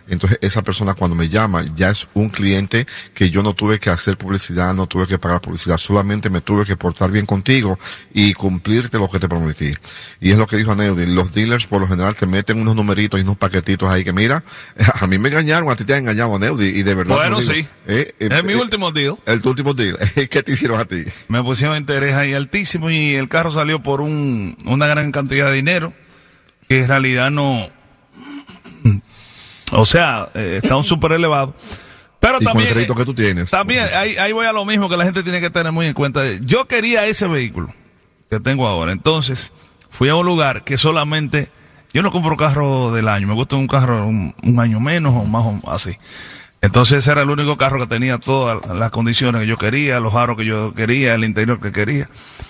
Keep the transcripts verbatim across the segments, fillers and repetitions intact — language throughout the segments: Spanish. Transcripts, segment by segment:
Entonces esa persona cuando me llama ya es un cliente que yo no tuve que hacer publicidad, no tuve que pagar publicidad, solamente me tuve que portar bien contigo y cumplirte lo que te prometí. Y es lo que dijo Aneudi, los dealers por lo general te meten unos numeritos y unos paquetitos ahí que mira, a mí me engañaron, a ti te han engañado, Aneudi, y de verdad. Bueno, digo, sí. Eh, eh, es eh, mi último deal. El tu último deal. ¿Qué te hicieron a ti? Me pusieron interés ahí altísimo y el carro salió por un, una gran cantidad de dinero que en realidad no, o sea, eh, está un súper elevado. Pero y también, con el crédito que tú tienes. También, ahí, ahí voy a lo mismo que la gente tiene que tener muy en cuenta. Yo quería ese vehículo que tengo ahora. Entonces, fui a un lugar que solamente, yo no compro carro del año, me gusta un carro un, un año menos o más o así. Entonces ese era el único carro que tenía todas las condiciones que yo quería, los aros que yo quería, el interior que quería.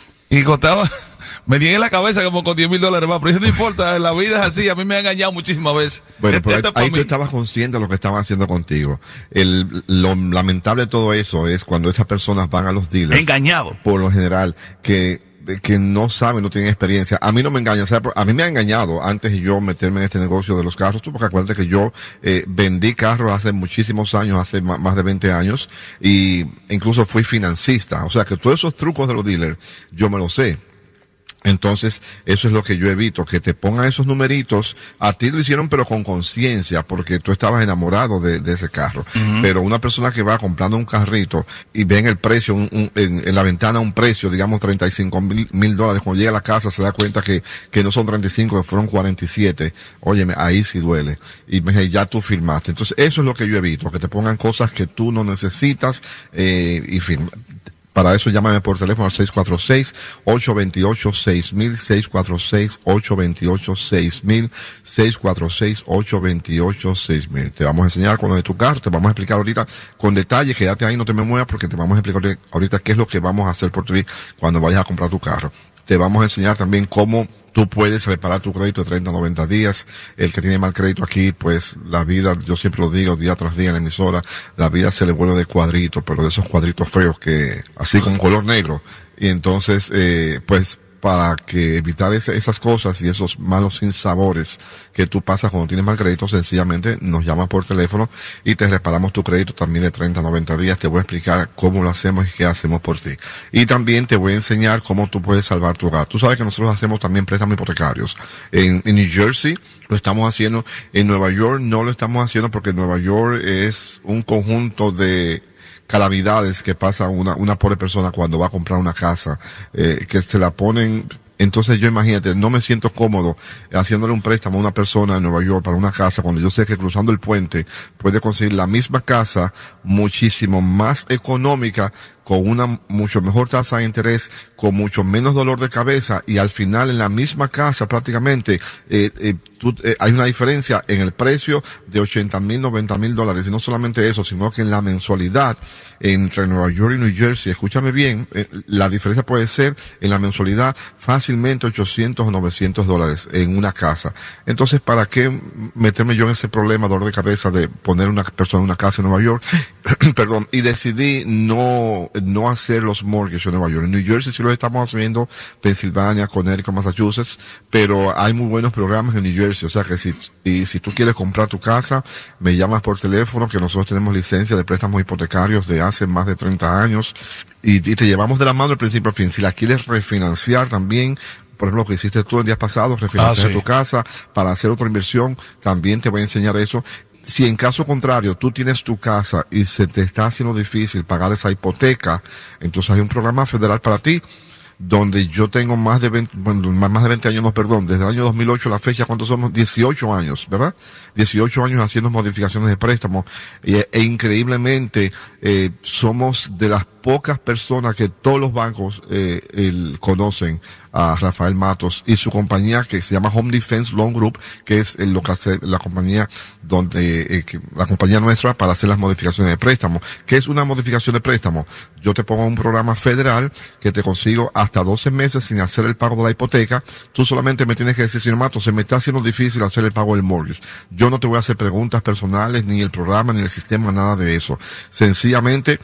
Y costaba, me di en la cabeza como con diez mil dólares más, pero eso no importa, la vida es así, a mí me han engañado muchísimas veces. Bueno, Este- pero este ahí, es pa' ahí tú mí. estabas consciente de lo que estaban haciendo contigo. El, lo lamentable de todo eso es cuando esas personas van a los dealers. Engañado. Por lo general, que que no saben, no tienen experiencia. A mí no me engañan, ¿sabes? A mí me ha engañado antes de yo meterme en este negocio de los carros, tú, porque acuérdate que yo eh, vendí carros hace muchísimos años, hace ma- más de veinte años, y incluso fui financista. O sea que todos esos trucos de los dealers, yo me los sé. Entonces, eso es lo que yo evito, que te pongan esos numeritos. A ti lo hicieron, pero con conciencia, porque tú estabas enamorado de, de ese carro. Uh-huh. Pero una persona que va comprando un carrito y ve en el precio, un, un, en, en la ventana un precio, digamos treinta y cinco mil dólares, cuando llega a la casa se da cuenta que, que no son treinta y cinco, que fueron cuarenta y siete. Óyeme, ahí sí duele. Y me, ya tú firmaste. Entonces, eso es lo que yo evito, que te pongan cosas que tú no necesitas, eh, y firma. Para eso llámame por teléfono al seis cuatro seis, ocho dos ocho, seis mil, seis cuatro seis, ocho dos ocho, seis mil, seis cuatro seis, ocho dos ocho, seis mil. Te vamos a enseñar con lo de tu carro, te vamos a explicar ahorita con detalle, quédate ahí, no te me muevas porque te vamos a explicar ahorita qué es lo que vamos a hacer por ti cuando vayas a comprar tu carro. Te vamos a enseñar también cómo tú puedes reparar tu crédito de treinta a noventa días. El que tiene mal crédito aquí, pues la vida, yo siempre lo digo día tras día en la emisora, la vida se le vuelve de cuadritos, pero de esos cuadritos feos que, así como color negro. Y entonces, eh, pues, para que evitar ese, esas cosas y esos malos sinsabores que tú pasas cuando tienes mal crédito, sencillamente nos llamas por teléfono y te reparamos tu crédito también de treinta a noventa días. Te voy a explicar cómo lo hacemos y qué hacemos por ti. Y también te voy a enseñar cómo tú puedes salvar tu hogar. Tú sabes que nosotros hacemos también préstamos hipotecarios. En, en New Jersey lo estamos haciendo, en Nueva York no lo estamos haciendo porque Nueva York es un conjunto de calamidades que pasa una, una pobre persona cuando va a comprar una casa, eh, que se la ponen. Entonces yo imagínate, no me siento cómodo haciéndole un préstamo a una persona en Nueva York para una casa cuando yo sé que cruzando el puente puede conseguir la misma casa muchísimo más económica, con una mucho mejor tasa de interés, con mucho menos dolor de cabeza, y al final en la misma casa prácticamente eh, eh, tú, eh, hay una diferencia en el precio de ochenta mil, noventa mil dólares. Y no solamente eso, sino que en la mensualidad entre Nueva York y New Jersey, escúchame bien, eh, la diferencia puede ser en la mensualidad fácilmente ochocientos o novecientos dólares en una casa. Entonces, ¿para qué meterme yo en ese problema, dolor de cabeza de poner una persona en una casa en Nueva York? Perdón, y decidí no, no hacer los mortgages en Nueva York. En New Jersey sí lo estamos haciendo, Pensilvania, Connecticut, Massachusetts, pero hay muy buenos programas en New Jersey. O sea que si, y si tú quieres comprar tu casa, me llamas por teléfono, que nosotros tenemos licencia de préstamos hipotecarios de hace más de treinta años, y, y te llevamos de la mano al principio al fin. Si la quieres refinanciar también, por ejemplo, lo que hiciste tú en días pasados, refinanciar ah, sí. tu casa para hacer otra inversión, también te voy a enseñar eso. Si en caso contrario tú tienes tu casa y se te está haciendo difícil pagar esa hipoteca, entonces hay un programa federal para ti, donde yo tengo más de veinte, bueno, más de veinte años, no, perdón, desde el año dos mil ocho a la fecha, ¿cuántos somos? dieciocho años, ¿verdad? dieciocho años haciendo modificaciones de préstamos, e, e increíblemente eh, somos de las pocas personas que todos los bancos eh, el, conocen a Rafael Matos y su compañía, que se llama Home Defense Loan Group, que es el, lo que hace la compañía donde eh, que, la compañía nuestra para hacer las modificaciones de préstamo. ¿Qué es una modificación de préstamo? Yo te pongo un programa federal que te consigo hasta doce meses sin hacer el pago de la hipoteca. Tú solamente me tienes que decir, señor Matos, se me está haciendo difícil hacer el pago del mortgage. Yo no te voy a hacer preguntas personales, ni el programa, ni el sistema, nada de eso. Sencillamente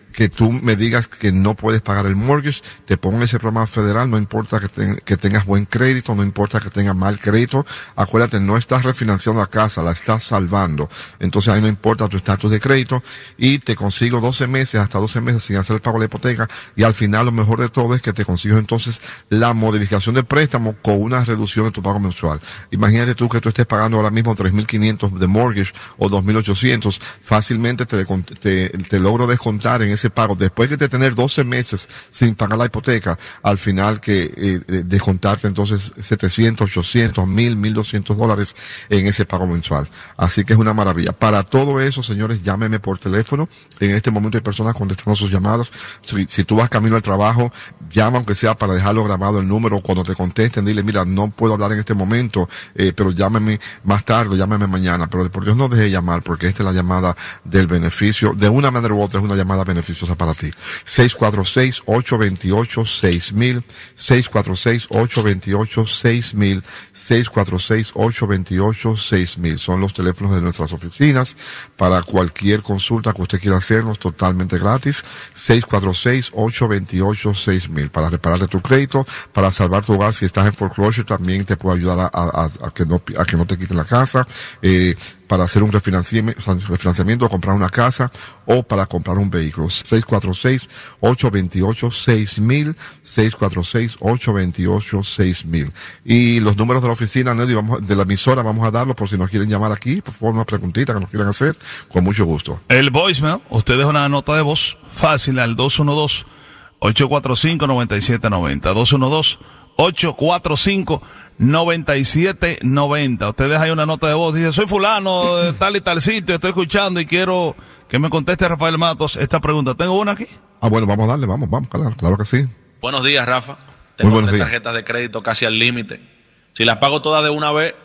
que tú me digas que no puedes pagar el mortgage, te pongo en ese programa federal, no importa que, te, que tengas buen crédito, no importa que tengas mal crédito, acuérdate, no estás refinanciando la casa, la estás salvando, entonces ahí no importa tu estatus de crédito, y te consigo doce meses, hasta doce meses sin hacer el pago de la hipoteca, y al final lo mejor de todo es que te consigo entonces la modificación del préstamo con una reducción de tu pago mensual. Imagínate tú que tú estés pagando ahora mismo tres mil quinientos de mortgage o dos mil ochocientos, fácilmente te, te, te logro descontar en ese pago, después de tener doce meses sin pagar la hipoteca, al final que eh, descontarte entonces setecientos, ochocientos, mil, mil doscientos dólares en ese pago mensual. Así que es una maravilla. Para todo eso, señores, llámeme por teléfono. En este momento hay personas contestando sus llamadas. Si, si tú vas camino al trabajo, llama aunque sea para dejarlo grabado el número. Cuando te contesten, dile, mira, no puedo hablar en este momento, eh, pero llámeme más tarde, llámeme mañana. Pero por Dios no deje de llamar, porque esta es la llamada del beneficio. De una manera u otra es una llamada beneficiosa para ti. seis cuatro seis, ocho dos ocho, seis mil, seis cuatro seis, ocho dos ocho, seis mil, seis cuatro seis, ocho dos ocho, seis mil. Son los teléfonos de nuestras oficinas para cualquier consulta que usted quiera hacernos, totalmente gratis. seis cuatro seis, ocho dos ocho, seis mil. Para repararte tu crédito, para salvar tu hogar. Si estás en foreclosure, también te puedo ayudar a, a, a, que, no, a que no te quiten la casa. Eh, para hacer un refinanciamiento, refinanciamiento, comprar una casa o para comprar un vehículo. seis cuatro seis, ocho dos ocho, seis mil, seis cuatro seis, ocho dos ocho, seis mil. Y los números de la oficina, Nelly, vamos, de la emisora, vamos a darlos por si nos quieren llamar aquí, por favor, una preguntita que nos quieran hacer, con mucho gusto. El voicemail, usted deja una nota de voz fácil al dos uno dos, ocho cuatro cinco, nueve siete nueve cero, dos uno dos, ocho cuatro cinco, nueve siete nueve cero. Usted deja ahí una nota de voz, dice, soy fulano de tal y tal sitio, estoy escuchando y quiero que me conteste Rafael Matos esta pregunta. ¿Tengo una aquí? Ah, bueno, vamos a darle, vamos, vamos, claro, claro que sí. Buenos días, Rafa. Tengo tres tarjetas de crédito casi al límite. Si las pago todas de una vez,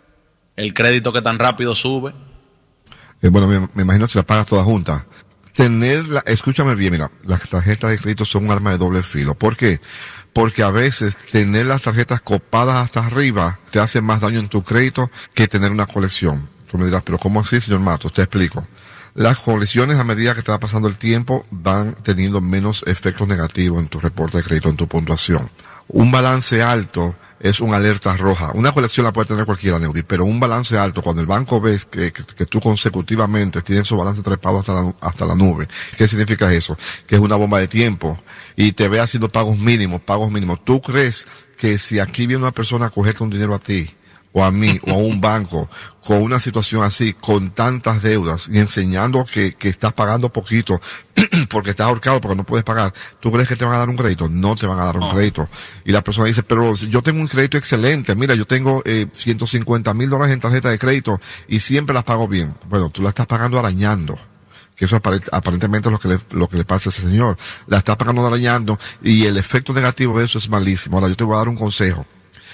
el crédito que tan rápido sube. Eh, bueno, me, me imagino si las pagas todas juntas. Tenerla, escúchame bien, mira, las tarjetas de crédito son un arma de doble filo. ¿Por qué? Porque a veces tener las tarjetas copadas hasta arriba te hace más daño en tu crédito que tener una colección. Tú me dirás, pero ¿cómo así, señor Matos? Te explico. Las colecciones, a medida que te va pasando el tiempo, van teniendo menos efectos negativos en tu reporte de crédito, en tu puntuación. Un balance alto es una alerta roja. Una colección la puede tener cualquiera, Neudi, pero un balance alto, cuando el banco ve que, que, que tú consecutivamente tienes su balance trepado hasta la, hasta la nube. ¿Qué significa eso? Que es una bomba de tiempo y te ve haciendo pagos mínimos, pagos mínimos. ¿Tú crees que si aquí viene una persona a cogerte un dinero a ti, o a mí, o a un banco, con una situación así, con tantas deudas, y enseñando que, que estás pagando poquito, porque estás ahorcado, porque no puedes pagar, ¿tú crees que te van a dar un crédito? No te van a dar un crédito. Y la persona dice, pero yo tengo un crédito excelente, mira, yo tengo eh, ciento cincuenta mil dólares en tarjeta de crédito, y siempre las pago bien. Bueno, tú la estás pagando arañando. Que eso aparent, aparentemente es lo que le, lo que le pasa a ese señor. La estás pagando arañando, y el efecto negativo de eso es malísimo. Ahora, yo te voy a dar un consejo.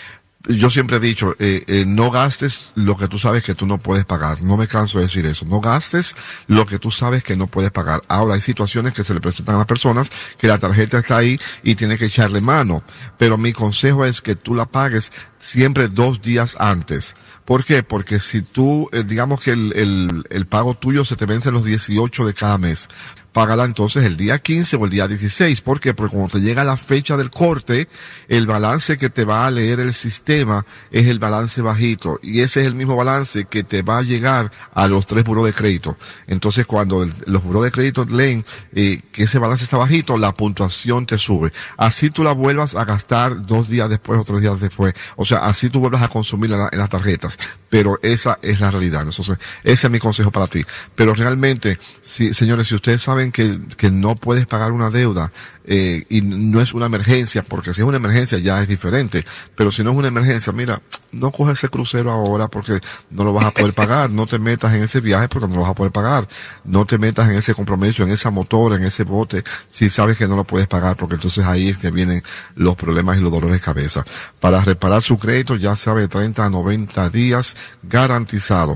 Yo siempre he dicho, eh, eh, no gastes lo que tú sabes que tú no puedes pagar. No me canso de decir eso. No gastes lo que tú sabes que no puedes pagar. Ahora hay situaciones que se le presentan a las personas que la tarjeta está ahí y tiene que echarle mano. Pero mi consejo es que tú la pagues siempre dos días antes. ¿Por qué? Porque si tú, eh, digamos que el, el, el pago tuyo se te vence los dieciocho de cada mes, págala entonces el día quince o el día dieciséis. ¿Por qué? Porque cuando te llega la fecha del corte, el balance que te va a leer el sistema es el balance bajito. Y ese es el mismo balance que te va a llegar a los tres buros de crédito. Entonces, cuando el, los buros de crédito leen eh, que ese balance está bajito, la puntuación te sube. Así tú la vuelvas a gastar dos días después o tres días después. O sea, así tú vuelvas a consumir en, la, en las tarjetas. Pero esa es la realidad. Entonces, ese es mi consejo para ti. Pero realmente, si, señores, si ustedes saben que, que no puedes pagar una deuda, eh, y no es una emergencia, porque si es una emergencia ya es diferente, pero si no es una emergencia, mira, no coges ese crucero ahora porque no lo vas a poder pagar, no te metas en ese viaje porque no lo vas a poder pagar, no te metas en ese compromiso, en esa motora, en ese bote, si sabes que no lo puedes pagar, porque entonces ahí es que vienen los problemas y los dolores de cabeza. Para reparar su crédito, ya sabe, treinta a noventa días garantizado.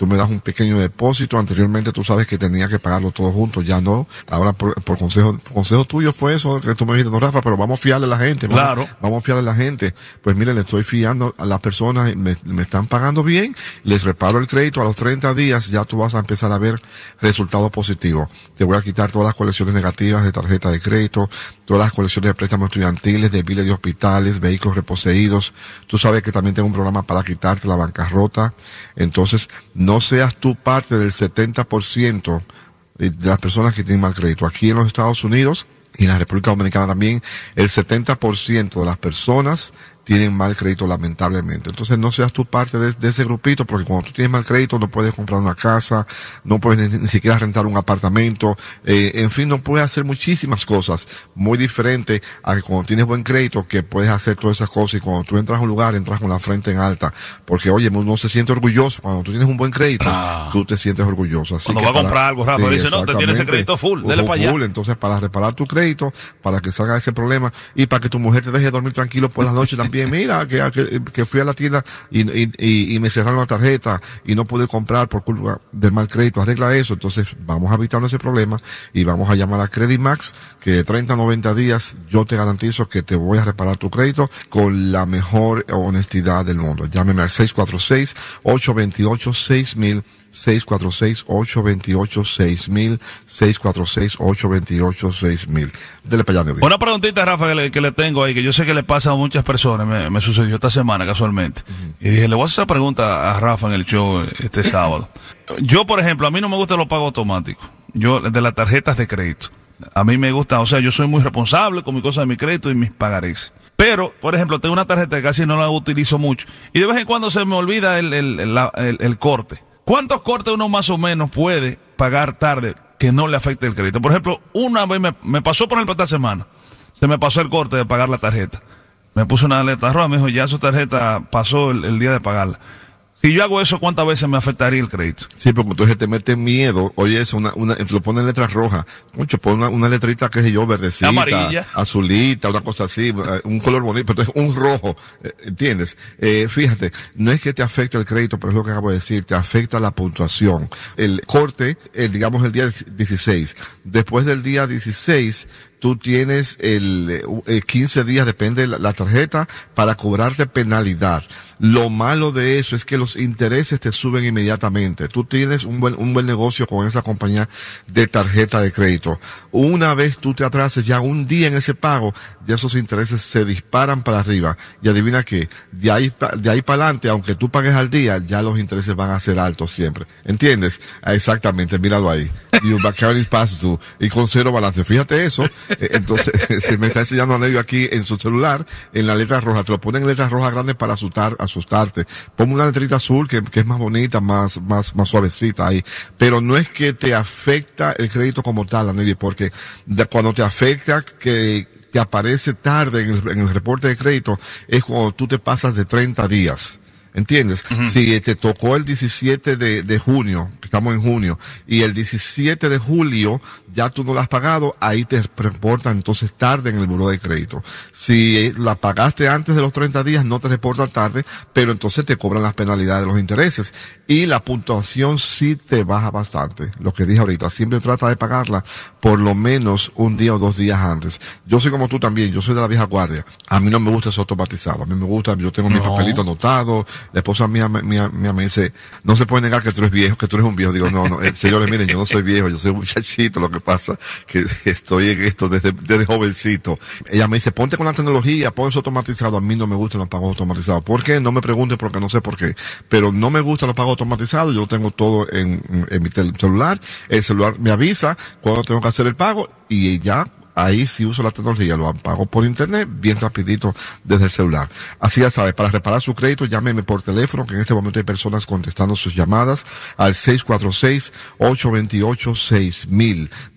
tú me das un pequeño depósito. Anteriormente tú sabes que tenía que pagarlo todo junto, ya no. Ahora por, por consejo, por consejo tuyo fue eso que tú me dijiste, no, Rafa, pero vamos a fiarle a la gente. Vamos, claro. Vamos a fiarle a la gente. Pues mire, le estoy fiando a las personas, me, me están pagando bien, les reparo el crédito, a los treinta días ya tú vas a empezar a ver resultados positivos. Te voy a quitar todas las colecciones negativas de tarjeta de crédito, todas las colecciones de préstamos estudiantiles, de biles de hospitales, vehículos reposeídos. Tú sabes que también tengo un programa para quitarte la bancarrota. Entonces, no seas tú parte del setenta por ciento de las personas que tienen mal crédito. Aquí en los Estados Unidos y en la República Dominicana también, el setenta por ciento de las personas tienen mal crédito, lamentablemente. Entonces no seas tú parte de, de ese grupito, porque cuando tú tienes mal crédito no puedes comprar una casa, no puedes ni, ni siquiera rentar un apartamento, eh, en fin, no puedes hacer muchísimas cosas, muy diferente a que cuando tienes buen crédito, que puedes hacer todas esas cosas, y cuando tú entras a un lugar, entras con la frente en alta, porque oye, uno se siente orgulloso, cuando tú tienes un buen crédito, ah. tú te sientes orgulloso. Así cuando que va a para, comprar algo, Rafa, sí, dice, no, te tienes ese crédito full, dele para allá. Entonces, para reparar tu crédito, para que salga ese problema, y para que tu mujer te deje dormir tranquilo por la noche también, mira, que Que, que fui a la tienda y, y, y, y me cerraron la tarjeta y no pude comprar por culpa del mal crédito, arregla eso. Entonces vamos a evitar ese problema y vamos a llamar a Credit Max, que de treinta a noventa días yo te garantizo que te voy a reparar tu crédito con la mejor honestidad del mundo. Llámeme al seis cuatro seis, ocho dos ocho, seis mil, seis cuatro seis, ocho dos ocho, seis mil, seis cuatro seis, ocho dos ocho, seis mil. Dele para allá, una preguntita, Rafa, que le, que le tengo ahí, que yo sé que le pasa a muchas personas, me, me sucedió esta semana casualmente. Uh-huh. Y dije, le voy a hacer esa pregunta a Rafa en el show este sábado. Yo, por ejemplo, a mí no me gustan los pagos automáticos. Yo, de las tarjetas de crédito. A mí me gusta, o sea, yo soy muy responsable con mi cosa de mi crédito y mis pagarés. Pero, por ejemplo, tengo una tarjeta que casi no la utilizo mucho. Y de vez en cuando se me olvida el, el, el, el, el corte. ¿Cuántos cortes uno más o menos puede pagar tarde que no le afecte el crédito? Por ejemplo, una vez me, me pasó, por ejemplo, esta semana, se me pasó el corte de pagar la tarjeta. Me puse una letra roja, me dijo, ya su tarjeta pasó el, el día de pagarla. Si yo hago eso, ¿cuántas veces me afectaría el crédito? Sí, porque entonces te mete miedo. Oye, eso, una, una, te lo ponen en letras rojas. Mucho, pon una, una letrita, qué sé yo, verdecita, amarilla, azulita, una cosa así, un color bonito, pero entonces un rojo, ¿entiendes? Eh, fíjate, no es que te afecte el crédito, pero es lo que acabo de decir, te afecta la puntuación. El corte, el, digamos, el día dieciséis. Después del día dieciséis, tú tienes el, el quince días, depende de la, la tarjeta, para cobrarte penalidad. Lo malo de eso es que los intereses te suben inmediatamente. Tú tienes un buen, un buen negocio con esa compañía de tarjeta de crédito. Una vez tú te atrases ya un día en ese pago, ya esos intereses se disparan para arriba. Y adivina qué, de ahí, de ahí para adelante, aunque tú pagues al día, ya los intereses van a ser altos siempre. ¿Entiendes? Exactamente, míralo ahí. Y un account is past due, y con cero balance. Fíjate eso. Entonces, se me está enseñando a Nelly aquí en su celular, en la letra roja. Te lo ponen en letras rojas grandes para asustar, asustarte. Ponme una letrita azul que, que es más bonita, más, más, más suavecita ahí. Pero no es que te afecta el crédito como tal, Nelly, porque de, cuando te afecta que, que aparece tarde en el, en el reporte de crédito, es cuando tú te pasas de treinta días. ¿Entiendes? Uh-huh. Si te tocó el diecisiete de, de junio, estamos en junio, y el diecisiete de julio ya tú no la has pagado, ahí te reportan entonces tarde en el buró de crédito. Si la pagaste antes de los treinta días, no te reportan tarde, pero entonces te cobran las penalidades de los intereses. Y la puntuación sí te baja bastante. Lo que dije ahorita, siempre trata de pagarla por lo menos un día o dos días antes. Yo soy como tú también, yo soy de la vieja guardia. A mí no me gusta eso automatizado. A mí me gusta, yo tengo no. mi papelito anotado. La esposa mía, mía, mía me dice, no se puede negar que tú eres viejo, que tú eres un viejo. Digo, no, no, eh, señores, miren, yo no soy viejo, yo soy un muchachito, lo que pasa que estoy en esto desde, desde jovencito. Ella me dice, ponte con la tecnología, pon eso automatizado. A mí no me gustan los pagos automatizados. ¿Por qué? No me pregunten porque no sé por qué. Pero no me gustan los pagos automatizados, yo lo tengo todo en, en mi celular. El celular me avisa cuando tengo que hacer el pago y ya, ahí sí uso la tecnología, lo pago por internet, bien rapidito desde el celular. Así ya sabes, para reparar su crédito, llámeme por teléfono, que en este momento hay personas contestando sus llamadas al seis cuatro seis, ocho dos ocho, seis mil.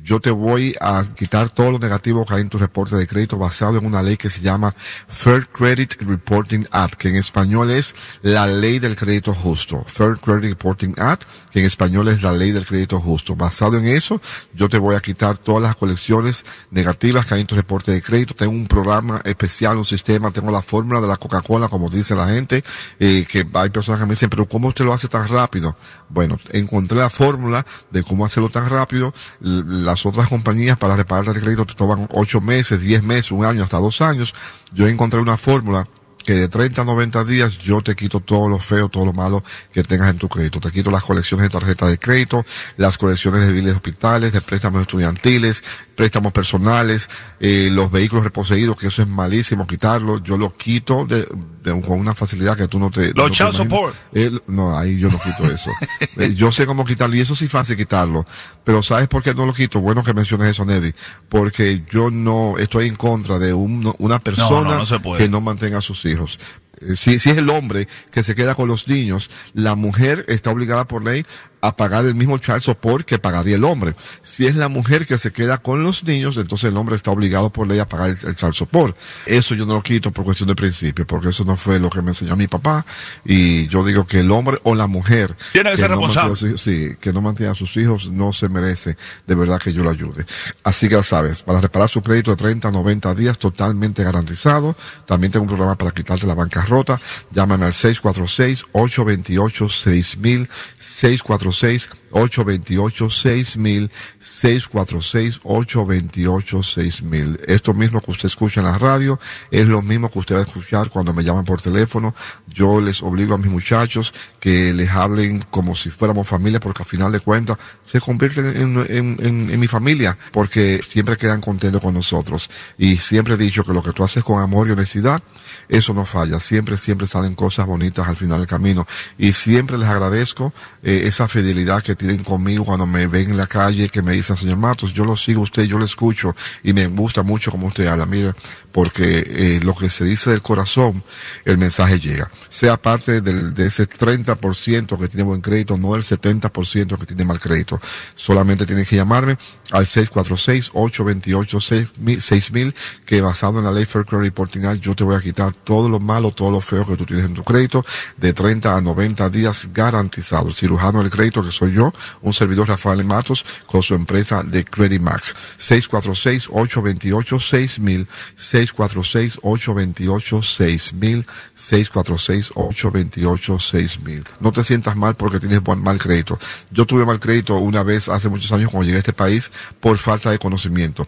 yo te voy a quitar todo lo negativo que hay en tu reporte de crédito basado en una ley que se llama Fair Credit Reporting Act, que en español es la ley del crédito justo. Fair Credit Reporting Act, que en español es la ley del crédito justo. Basado en eso, yo te voy a quitar todas las colecciones negativas que hay en tu reporte de crédito. Tengo un programa especial, un sistema, tengo la fórmula de la Coca-Cola, como dice la gente, eh, que hay personas que me dicen, pero ¿cómo usted lo hace tan rápido? Bueno, encontré la fórmula de cómo hacerlo tan rápido. Las otras compañías para reparar el crédito te toman ocho meses, diez meses, un año, hasta dos años. Yo encontré una fórmula que de treinta a noventa días yo te quito todo lo feo, todo lo malo que tengas en tu crédito. Te quito las colecciones de tarjeta de crédito, las colecciones de biles de hospitales, de préstamos estudiantiles, préstamos personales, eh, los vehículos reposeídos, que eso es malísimo quitarlo. Yo lo quito de, de, con una facilidad que tú no te... Los no child support. Eh, no, ahí yo no quito eso. eh, yo sé cómo quitarlo y eso sí es fácil quitarlo. Pero ¿sabes por qué no lo quito? Bueno que menciones eso, Neddy. Porque yo no estoy en contra de un, una persona no, no, no se puede. que no mantenga a sus hijos. Si, si es el hombre que se queda con los niños, la mujer está obligada por ley a pagar el mismo child support que pagaría el hombre. Si es la mujer que se queda con los niños, entonces el hombre está obligado por ley a pagar el, el child support. Eso yo no lo quito por cuestión de principio, porque eso no fue lo que me enseñó mi papá. Y yo digo que el hombre o la mujer tiene que, que ser no responsable. Sí, que no mantiene a sus hijos no se merece de verdad que yo lo ayude. Así que ya sabes, para reparar su crédito de treinta a noventa días totalmente garantizado. También tengo un programa para quitarte la bancarrota. Llámame al seis cuatro seis, ocho dos ocho, seis mil, seis cuatro seis, ocho dos ocho, seis mil, seis cuatro seis, ocho dos ocho, seis mil. Esto mismo que usted escucha en la radio es lo mismo que usted va a escuchar cuando me llaman por teléfono. Yo les obligo a mis muchachos que les hablen como si fuéramos familia, porque al final de cuentas se convierten en, en, en, en mi familia, porque siempre quedan contentos con nosotros. Y siempre he dicho que lo que tú haces con amor y honestidad, eso no falla. Siempre, siempre salen cosas bonitas al final del camino. Y siempre les agradezco eh, esa fidelidad que tienen conmigo cuando me ven en la calle, que me dicen, señor Matos, yo lo sigo a usted, yo lo escucho y me gusta mucho como usted habla. Mire, porque eh, lo que se dice del corazón, el mensaje llega. Sea parte del, de ese treinta por ciento que tiene buen crédito, no el setenta por ciento que tiene mal crédito. Solamente tienen que llamarme al seis cuatro seis, ocho dos ocho, seis mil, que basado en la ley Fair Credit Reporting Act, yo te voy a quitar todo lo malo, todo lo feo que tú tienes en tu crédito, de treinta a noventa días garantizado. El cirujano del crédito, que soy yo, un servidor Rafael Matos, con su empresa de Credit Max. seis cuatro seis, ocho dos ocho, seis mil, seis cuatro seis, ocho dos ocho, seis mil, seis cuatro seis, ocho dos ocho, seis mil. No te sientas mal porque tienes buen, mal crédito. Yo tuve mal crédito una vez hace muchos años cuando llegué a este país por falta de conocimiento.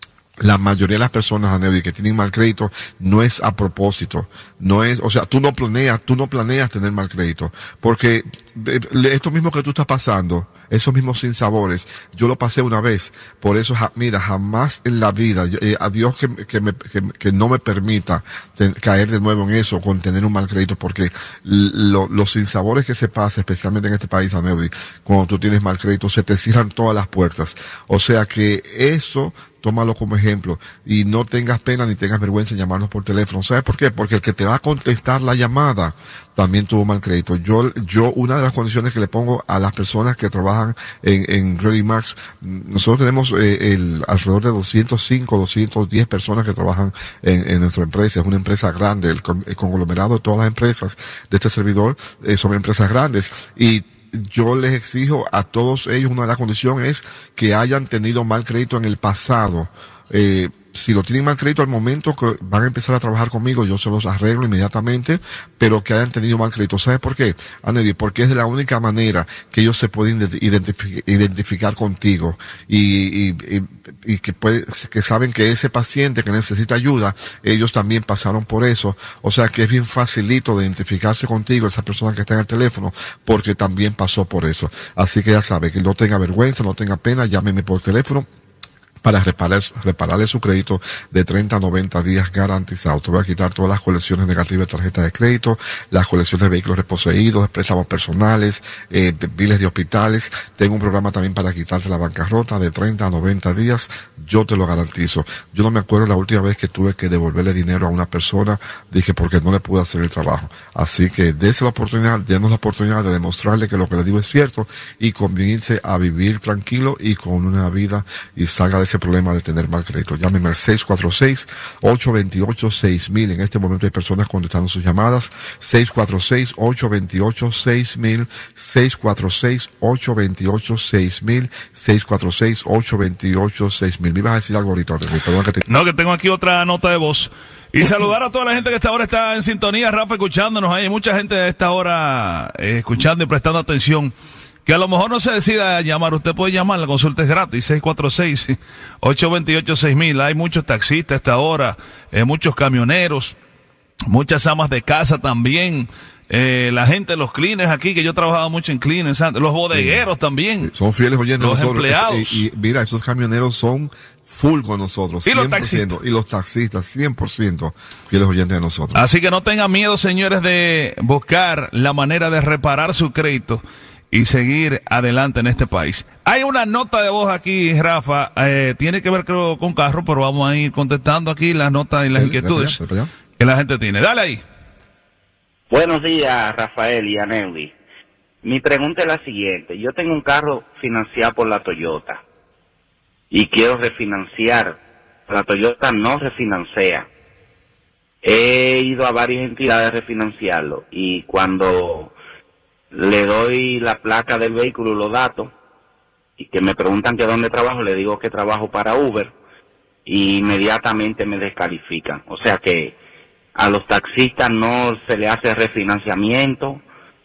La mayoría de las personas, Anedi, que tienen mal crédito, no es a propósito. No es, o sea, tú no planeas, tú no planeas tener mal crédito. Porque esto mismo que tú estás pasando, esos mismos sinsabores, yo lo pasé una vez. Por eso, mira, jamás en la vida, eh, a Dios que, que, me, que, que no me permita ten, caer de nuevo en eso, con tener un mal crédito, porque lo, los sinsabores que se pasan, especialmente en este país, Anedi, cuando tú tienes mal crédito, se te cierran todas las puertas. O sea que eso, tómalo como ejemplo y no tengas pena ni tengas vergüenza en llamarnos por teléfono. ¿Sabes por qué? Porque el que te va a contestar la llamada también tuvo mal crédito. Yo, yo, una de las condiciones que le pongo a las personas que trabajan en, en Credit Max, nosotros tenemos eh, el, alrededor de doscientos cinco, doscientos diez personas que trabajan en, en nuestra empresa. Es una empresa grande, el, el conglomerado de todas las empresas de este servidor eh, son empresas grandes y yo les exijo a todos ellos, una de las condiciones es que hayan tenido mal crédito en el pasado. Eh, si lo tienen mal crédito al momento que van a empezar a trabajar conmigo, yo se los arreglo inmediatamente, pero que hayan tenido mal crédito. ¿Sabes por qué, Anedi? Porque es de la única manera que ellos se pueden identific identificar contigo y, y, y, y que, puede, que saben que ese paciente que necesita ayuda, ellos también pasaron por eso. O sea que es bien facilito de identificarse contigo, esa persona que está en el teléfono, porque también pasó por eso. Así que ya sabe, que no tenga vergüenza, no tenga pena, llámeme por teléfono. para reparar, repararle su crédito de treinta a noventa días garantizado. Te voy a quitar todas las colecciones negativas de tarjeta de crédito, las colecciones de vehículos reposeídos, préstamos personales, eh, biles de hospitales. Tengo un programa también para quitarte la bancarrota de treinta a noventa días. Yo te lo garantizo. Yo no me acuerdo la última vez que tuve que devolverle dinero a una persona, dije porque no le pude hacer el trabajo. Así que dése la oportunidad, denos la oportunidad de demostrarle que lo que le digo es cierto y convenirse a vivir tranquilo y con una vida y salga de ese problema de tener mal crédito. Llámeme al seis cuatro seis, ocho dos ocho, seis mil. En este momento hay personas contestando sus llamadas. seis cuatro seis, ocho dos ocho, seis mil, seis cuatro seis, ocho dos ocho, seis mil, seis cuatro seis, ocho dos ocho, seis mil. Me ibas a decir algo ahorita, perdón que te... No, que tengo aquí otra nota de voz. Y saludar a toda la gente que esta hora está en sintonía, Rafa, escuchándonos. Hay mucha gente a esta hora eh, escuchando y prestando atención. Que a lo mejor no se decida a llamar, usted puede llamar, la consulta es gratis, seis cuatro seis, ocho dos ocho, seis mil. Hay muchos taxistas a esta hora, eh, muchos camioneros, muchas amas de casa también, eh, la gente, los cleaners aquí, que yo he trabajado mucho en cleaners, los bodegueros sí, también. Son fieles oyentes los nosotros. empleados. Y, y mira, esos camioneros son full con nosotros. ¿Y los taxistas? Y los taxistas, cien por ciento fieles oyentes de nosotros. Así que no tengan miedo, señores, de buscar la manera de reparar su crédito y seguir adelante en este país. Hay una nota de voz aquí, Rafa, eh, tiene que ver creo con carro, pero vamos a ir contestando aquí las notas y las inquietudes que la gente tiene. Dale ahí. Buenos días, Rafael y Aneudi. Mi pregunta es la siguiente. Yo tengo un carro financiado por la Toyota y quiero refinanciar. La Toyota no refinancia. He ido a varias entidades a refinanciarlo y cuando le doy la placa del vehículo, los datos, y que me preguntan que dónde trabajo, le digo que trabajo para Uber, y inmediatamente me descalifican. O sea que a los taxistas no se le hace refinanciamiento,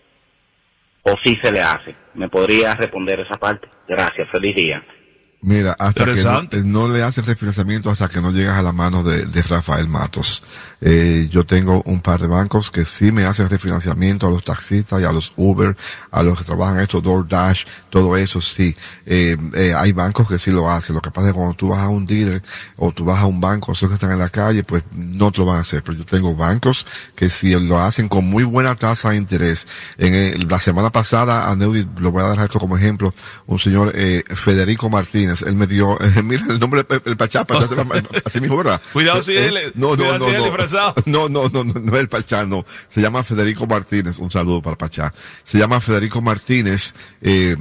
o sí se le hace. ¿Me podría responder esa parte? Gracias, feliz día. Mira, hasta que no, no le hace el refinanciamiento hasta que no llegas a la mano de, de Rafael Matos. Eh, yo tengo un par de bancos que sí me hacen refinanciamiento a los taxistas y a los Uber, a los que trabajan esto, DoorDash, todo eso sí. Eh, eh, hay bancos que sí lo hacen. Lo que pasa es que cuando tú vas a un dealer o tú vas a un banco, esos que están en la calle, pues no te lo van a hacer. Pero yo tengo bancos que sí lo hacen con muy buena tasa de interés. En el, la semana pasada, a Neudi, lo voy a dar esto como ejemplo, un señor eh, Federico Martínez, él me dio, eh, mira el nombre, el, el Pachá, Pachá así mismo, ¿verdad? Cuidado si eh, él, no, no, cuidado no, si él no, disfrazado. no, no, no, no, no es el Pachá, no, se llama Federico Martínez, un saludo para Pachá, se llama Federico Martínez, eh,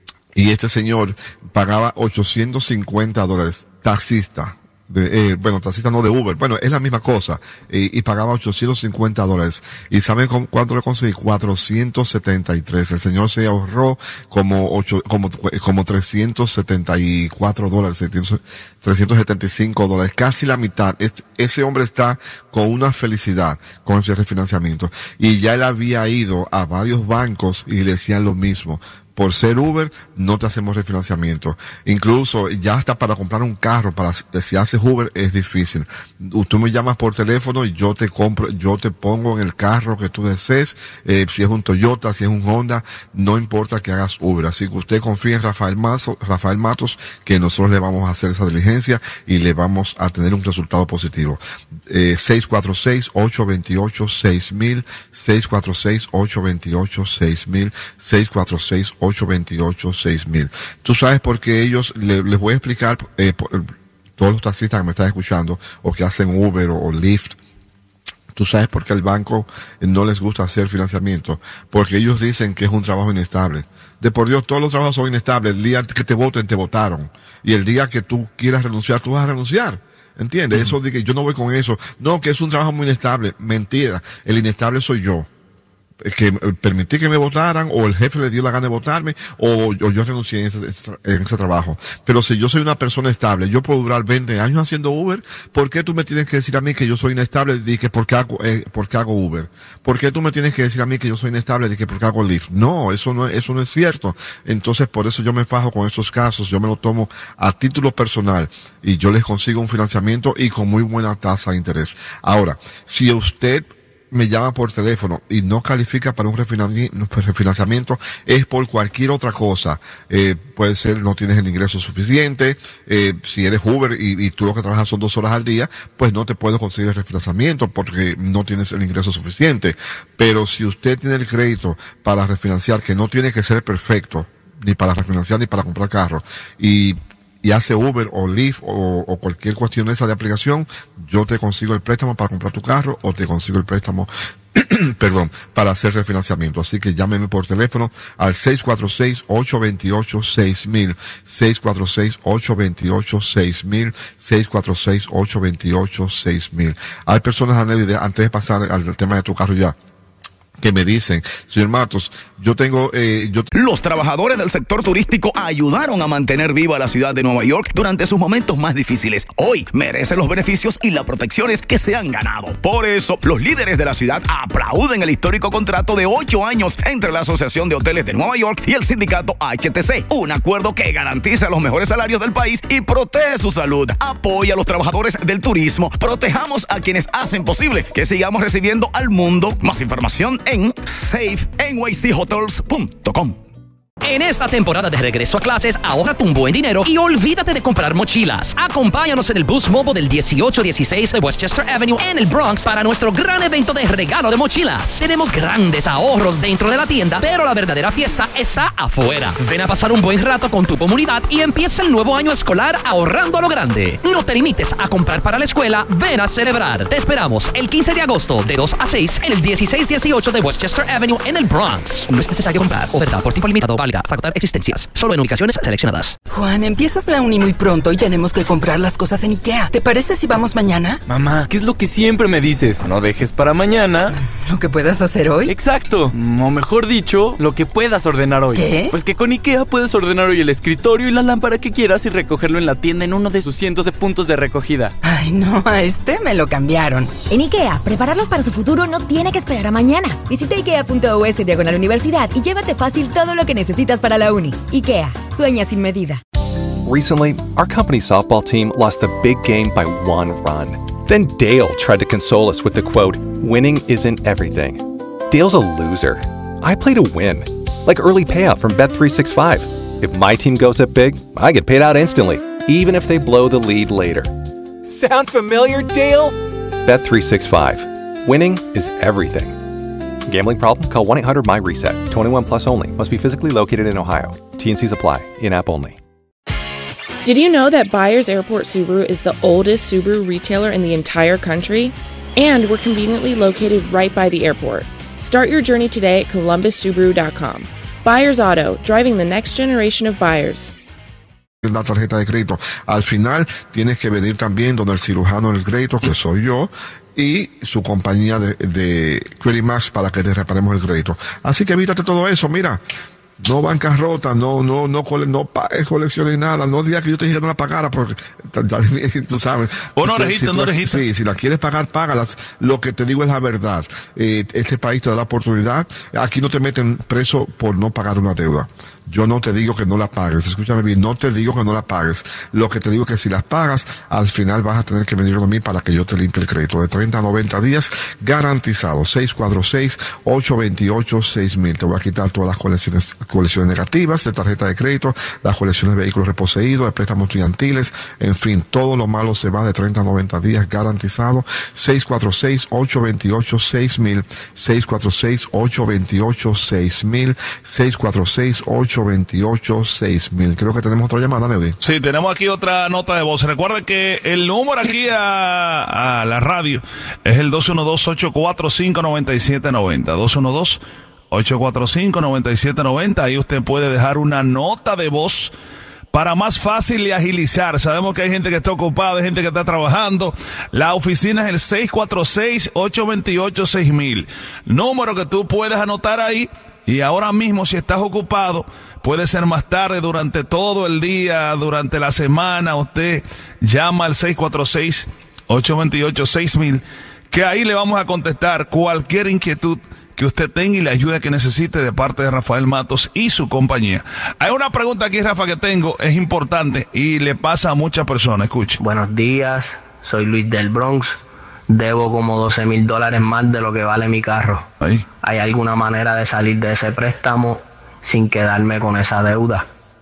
y este señor pagaba ochocientos cincuenta dólares, taxista. De, eh, bueno, taxista no de Uber, bueno, es la misma cosa, eh, y pagaba ochocientos cincuenta dólares. ¿Y saben con, cuánto le conseguí? cuatrocientos setenta y tres. El señor se ahorró como ocho, como, como trescientos setenta y cuatro dólares, trescientos setenta y cinco dólares, casi la mitad. Este, ese hombre está con una felicidad con ese refinanciamiento. Y ya él había ido a varios bancos y le decían lo mismo. Por ser Uber, no te hacemos refinanciamiento. Incluso, ya hasta para comprar un carro, para si haces Uber, es difícil. Tú me llamas por teléfono y yo te compro, yo te pongo en el carro que tú desees, eh, si es un Toyota, si es un Honda, no importa que hagas Uber. Así que usted confía en Rafael Matos, Rafael Matos, que nosotros le vamos a hacer esa diligencia y le vamos a tener un resultado positivo. Eh, seis cuatro seis, ocho dos ocho, seis mil, seis cuatro seis, ocho dos ocho, seis mil, seis cuatro seis, ocho dos ocho, seis mil. Tú sabes por qué ellos, le, les voy a explicar, eh, por, todos los taxistas que me están escuchando, o que hacen Uber o, o Lyft, tú sabes por qué al banco no les gusta hacer financiamiento, porque ellos dicen que es un trabajo inestable. De por Dios, todos los trabajos son inestables. El día que te voten, te votaron. Y el día que tú quieras renunciar, tú vas a renunciar. ¿Entiendes? Mm. Eso de que yo no voy con eso. No, que es un trabajo muy inestable. Mentira. El inestable soy yo. Que permití que me votaran, o el jefe le dio la gana de votarme, o, o yo renuncié en ese, en ese trabajo. Pero si yo soy una persona estable, yo puedo durar veinte años haciendo Uber. ¿Por qué tú me tienes que decir a mí que yo soy inestable y que por qué hago, eh, por qué hago Uber? ¿Por qué tú me tienes que decir a mí que yo soy inestable y que por qué hago Lyft? No, eso no, eso no es cierto. Entonces, por eso yo me fajo con esos casos, yo me lo tomo a título personal y yo les consigo un financiamiento y con muy buena tasa de interés. Ahora, si usted me llama por teléfono y no califica para un refinanciamiento, es por cualquier otra cosa. Eh, puede ser no tienes el ingreso suficiente, eh, si eres Uber y, y tú lo que trabajas son dos horas al día, pues no te puedes conseguir el refinanciamiento porque no tienes el ingreso suficiente. Pero si usted tiene el crédito para refinanciar, que no tiene que ser perfecto, ni para refinanciar ni para comprar carro, y y hace Uber o Lyft o, o cualquier cuestión de esa de aplicación, yo te consigo el préstamo para comprar tu carro o te consigo el préstamo, perdón, para hacer refinanciamiento. Así que llámeme por teléfono al seis cuatro seis, ocho dos ocho, seis mil, seis cuatro seis, ocho dos ocho, seis mil, seis cuatro seis, ocho dos ocho, seis mil. Hay personas, antes de pasar al tema de tu carro ya, que me dicen, señor Matos, yo tengo... Eh, yo Los trabajadores del sector turístico ayudaron a mantener viva la ciudad de Nueva York durante sus momentos más difíciles. Hoy merecen los beneficios y las protecciones que se han ganado. Por eso, los líderes de la ciudad aplauden el histórico contrato de ocho años entre la Asociación de Hoteles de Nueva York y el sindicato H T C. Un acuerdo que garantiza los mejores salarios del país y protege su salud. Apoya a los trabajadores del turismo. Protejamos a quienes hacen posible que sigamos recibiendo al mundo. Más información en safe n y c hotels punto com. En esta temporada de regreso a clases, ahórrate un buen dinero y olvídate de comprar mochilas. Acompáñanos en el Boost Mobile del dieciocho dieciséis de Westchester Avenue en el Bronx para nuestro gran evento de regalo de mochilas. Tenemos grandes ahorros dentro de la tienda, pero la verdadera fiesta está afuera. Ven a pasar un buen rato con tu comunidad y empieza el nuevo año escolar ahorrando a lo grande. No te limites a comprar para la escuela, ven a celebrar. Te esperamos el quince de agosto de dos a seis en el dieciséis dieciocho de Westchester Avenue en el Bronx. No es necesario comprar. Oferta por tiempo limitado. Válida. Facultad existencias. Solo en ubicaciones seleccionadas. Juan, empiezas la uni muy pronto y tenemos que comprar las cosas en IKEA. ¿Te parece si vamos mañana? Mamá, ¿qué es lo que siempre me dices? No dejes para mañana ¿lo que puedas hacer hoy? Exacto. O mejor dicho, lo que puedas ordenar hoy. ¿Qué? Pues que con IKEA puedes ordenar hoy el escritorio y la lámpara que quieras y recogerlo en la tienda en uno de sus cientos de puntos de recogida. Ay, no, a este me lo cambiaron. En IKEA, prepararlos para su futuro no tiene que esperar a mañana. Visita ikea punto u s diagonal universidad y llévate fácil todo lo que necesitas para la uni. IKEA, sueña sin medida. Recently, our company's softball team lost a big game by one run. Then Dale tried to console us with the quote, "Winning isn't everything." Dale's a loser. I play to win. Like early payout from Bet three sixty-five. If my team goes up big, I get paid out instantly, even if they blow the lead later. Sound familiar, Dale? Bet three sixty-five. Winning is everything. Gambling problem? Call one eight hundred M Y reset. twenty-one plus only. Must be physically located in Ohio. T and Cs apply. In-app only. Did you know that Byers Airport Subaru is the oldest Subaru retailer in the entire country? And we're conveniently located right by the airport. Start your journey today at columbus subaru dot com. Byers Auto, driving the next generation of buyers. La tarjeta de crédito. Al final tienes que venir también donde el cirujano del crédito, que soy yo, y su compañía de, de Credit Max para que te reparemos el crédito. Así que evítate todo eso, mira. No bancarrota, no, no, no, no, no pagues colecciones nada, no digas que yo te dije que no la pagara, porque tú sabes. O no registro, si no registro. Sí, si la quieres pagar, págalas. Lo que te digo es la verdad. Eh, este país te da la oportunidad. Aquí no te meten preso por no pagar una deuda. Yo no te digo que no la pagues, escúchame bien, no te digo que no la pagues. Lo que te digo es que si las pagas, al final vas a tener que venir a mí para que yo te limpie el crédito. De treinta a noventa días, garantizado. seis cuatro seis, ocho dos ocho, seis mil. Te voy a quitar todas las colecciones, colecciones negativas de tarjeta de crédito, las colecciones de vehículos reposeídos, de préstamos estudiantiles, en fin, todo lo malo se va de treinta a noventa días, garantizado. seis cuatro seis, ocho dos ocho, seis mil. seis cuatro seis, ocho dos ocho, seis mil. seis cuatro seis, ocho veintiocho seis mil. Creo que tenemos otra llamada, Neudi. Sí, tenemos aquí otra nota de voz. Recuerden que el número aquí a, a la radio es el dos uno dos, ocho cuatro cinco, nueve siete nueve cero. dos uno dos, ocho cuatro cinco, nueve siete nueve cero. Ahí usted puede dejar una nota de voz para más fácil y agilizar. Sabemos que hay gente que está ocupada, hay gente que está trabajando. La oficina es el seis cuatro seis, ocho dos ocho, seis mil. Número que tú puedes anotar ahí. Y ahora mismo, si estás ocupado, puede ser más tarde, durante todo el día, durante la semana, usted llama al seis cuatro seis, ocho dos ocho, seis mil, que ahí le vamos a contestar cualquier inquietud que usted tenga y la ayuda que necesite de parte de Rafael Matos y su compañía. Hay una pregunta aquí, Rafa, que tengo, es importante y le pasa a muchas personas. Escuche. Buenos días, soy Luis del Bronx. debo como doce mil dólares más de lo que vale mi carro. Ahí. ¿Hay alguna manera de salir de ese préstamo sin quedarme con esa deuda?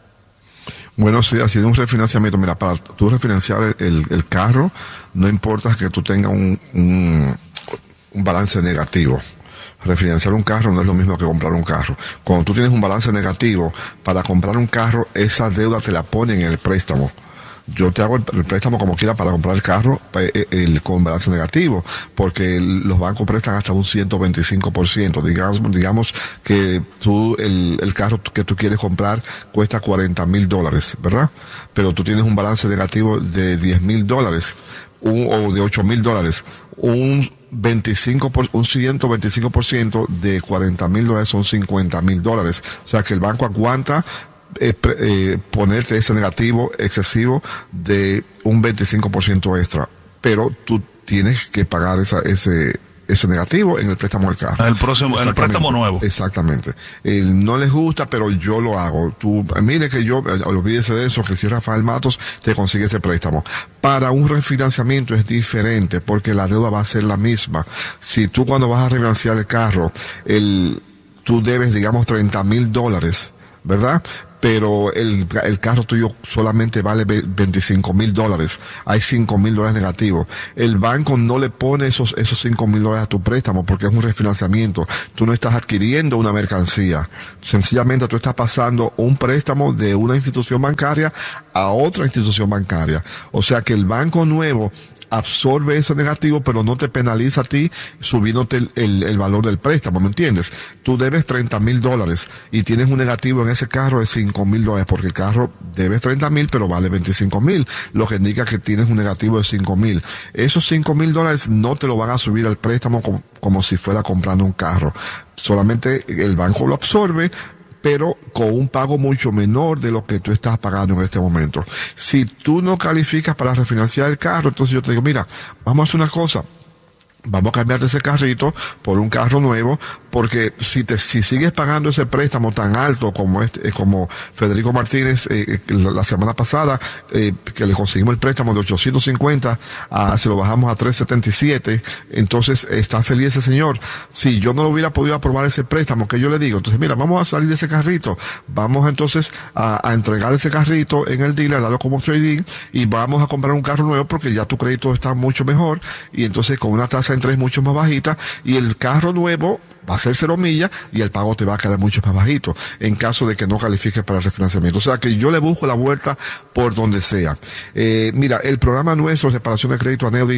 Bueno, sí, ha sido un refinanciamiento. Mira, para tú refinanciar el, el, el carro, no importa que tú tengas un, un, un balance negativo. Refinanciar un carro no es lo mismo que comprar un carro. Cuando tú tienes un balance negativo, para comprar un carro, esa deuda te la ponen en el préstamo. Yo te hago el, el préstamo como quiera para comprar el carro el, el, con balance negativo, porque el, los bancos prestan hasta un ciento veinticinco por ciento. Digamos, digamos que tú el, el carro que tú quieres comprar cuesta cuarenta mil dólares, ¿verdad? Pero tú tienes un balance negativo de diez mil dólares un, o de ocho mil dólares. Un veinticinco por, un ciento veinticinco por ciento de cuarenta mil dólares son cincuenta mil dólares. O sea que el banco aguanta Eh, eh, ponerte ese negativo excesivo de un veinticinco por ciento extra, pero tú tienes que pagar esa, ese ese negativo en el préstamo del carro. El próximo, el préstamo nuevo. Exactamente. Eh, no les gusta, pero yo lo hago. Tú, mire que yo, eh, olvídese de eso, que si Rafael Matos te consigue ese préstamo. Para un refinanciamiento es diferente, porque la deuda va a ser la misma. Si tú cuando vas a refinanciar el carro, el, tú debes, digamos, treinta mil dólares, ¿verdad? Pero el, el carro tuyo solamente vale veinticinco mil dólares. Hay cinco mil dólares negativos. El banco no le pone esos, esos cinco mil dólares a tu préstamo porque es un refinanciamiento. Tú no estás adquiriendo una mercancía. Sencillamente tú estás pasando un préstamo de una institución bancaria a otra institución bancaria. O sea que el banco nuevo absorbe ese negativo, pero no te penaliza a ti subiéndote el, el, el valor del préstamo, ¿me entiendes? Tú debes treinta mil dólares y tienes un negativo en ese carro de cinco mil dólares, porque el carro debes treinta mil, pero vale veinticinco mil, lo que indica que tienes un negativo de cinco mil. Esos cinco mil dólares no te lo van a subir al préstamo como, como si fuera comprando un carro. Solamente el banco lo absorbe, pero con un pago mucho menor de lo que tú estás pagando en este momento. Si tú no calificas para refinanciar el carro, entonces yo te digo, mira, vamos a hacer una cosa. Vamos a cambiar ese carrito por un carro nuevo, porque si te si sigues pagando ese préstamo tan alto como este, como Federico Martínez eh, la, la semana pasada, eh, que le conseguimos el préstamo de ochocientos cincuenta, a, se lo bajamos a trescientos setenta y siete, entonces está feliz ese señor. Si yo no lo hubiera podido aprobar ese préstamo, que yo le digo, entonces mira, vamos a salir de ese carrito, vamos entonces a, a entregar ese carrito en el dealer, darlo como trading, y vamos a comprar un carro nuevo porque ya tu crédito está mucho mejor, y entonces con una tasa entre es mucho más bajita, y el carro nuevo va a ser cero millas y el pago te va a quedar mucho más bajito en caso de que no califiques para el refinanciamiento. O sea que yo le busco la vuelta por donde sea. Eh, mira, el programa nuestro, reparación de crédito a Neudi,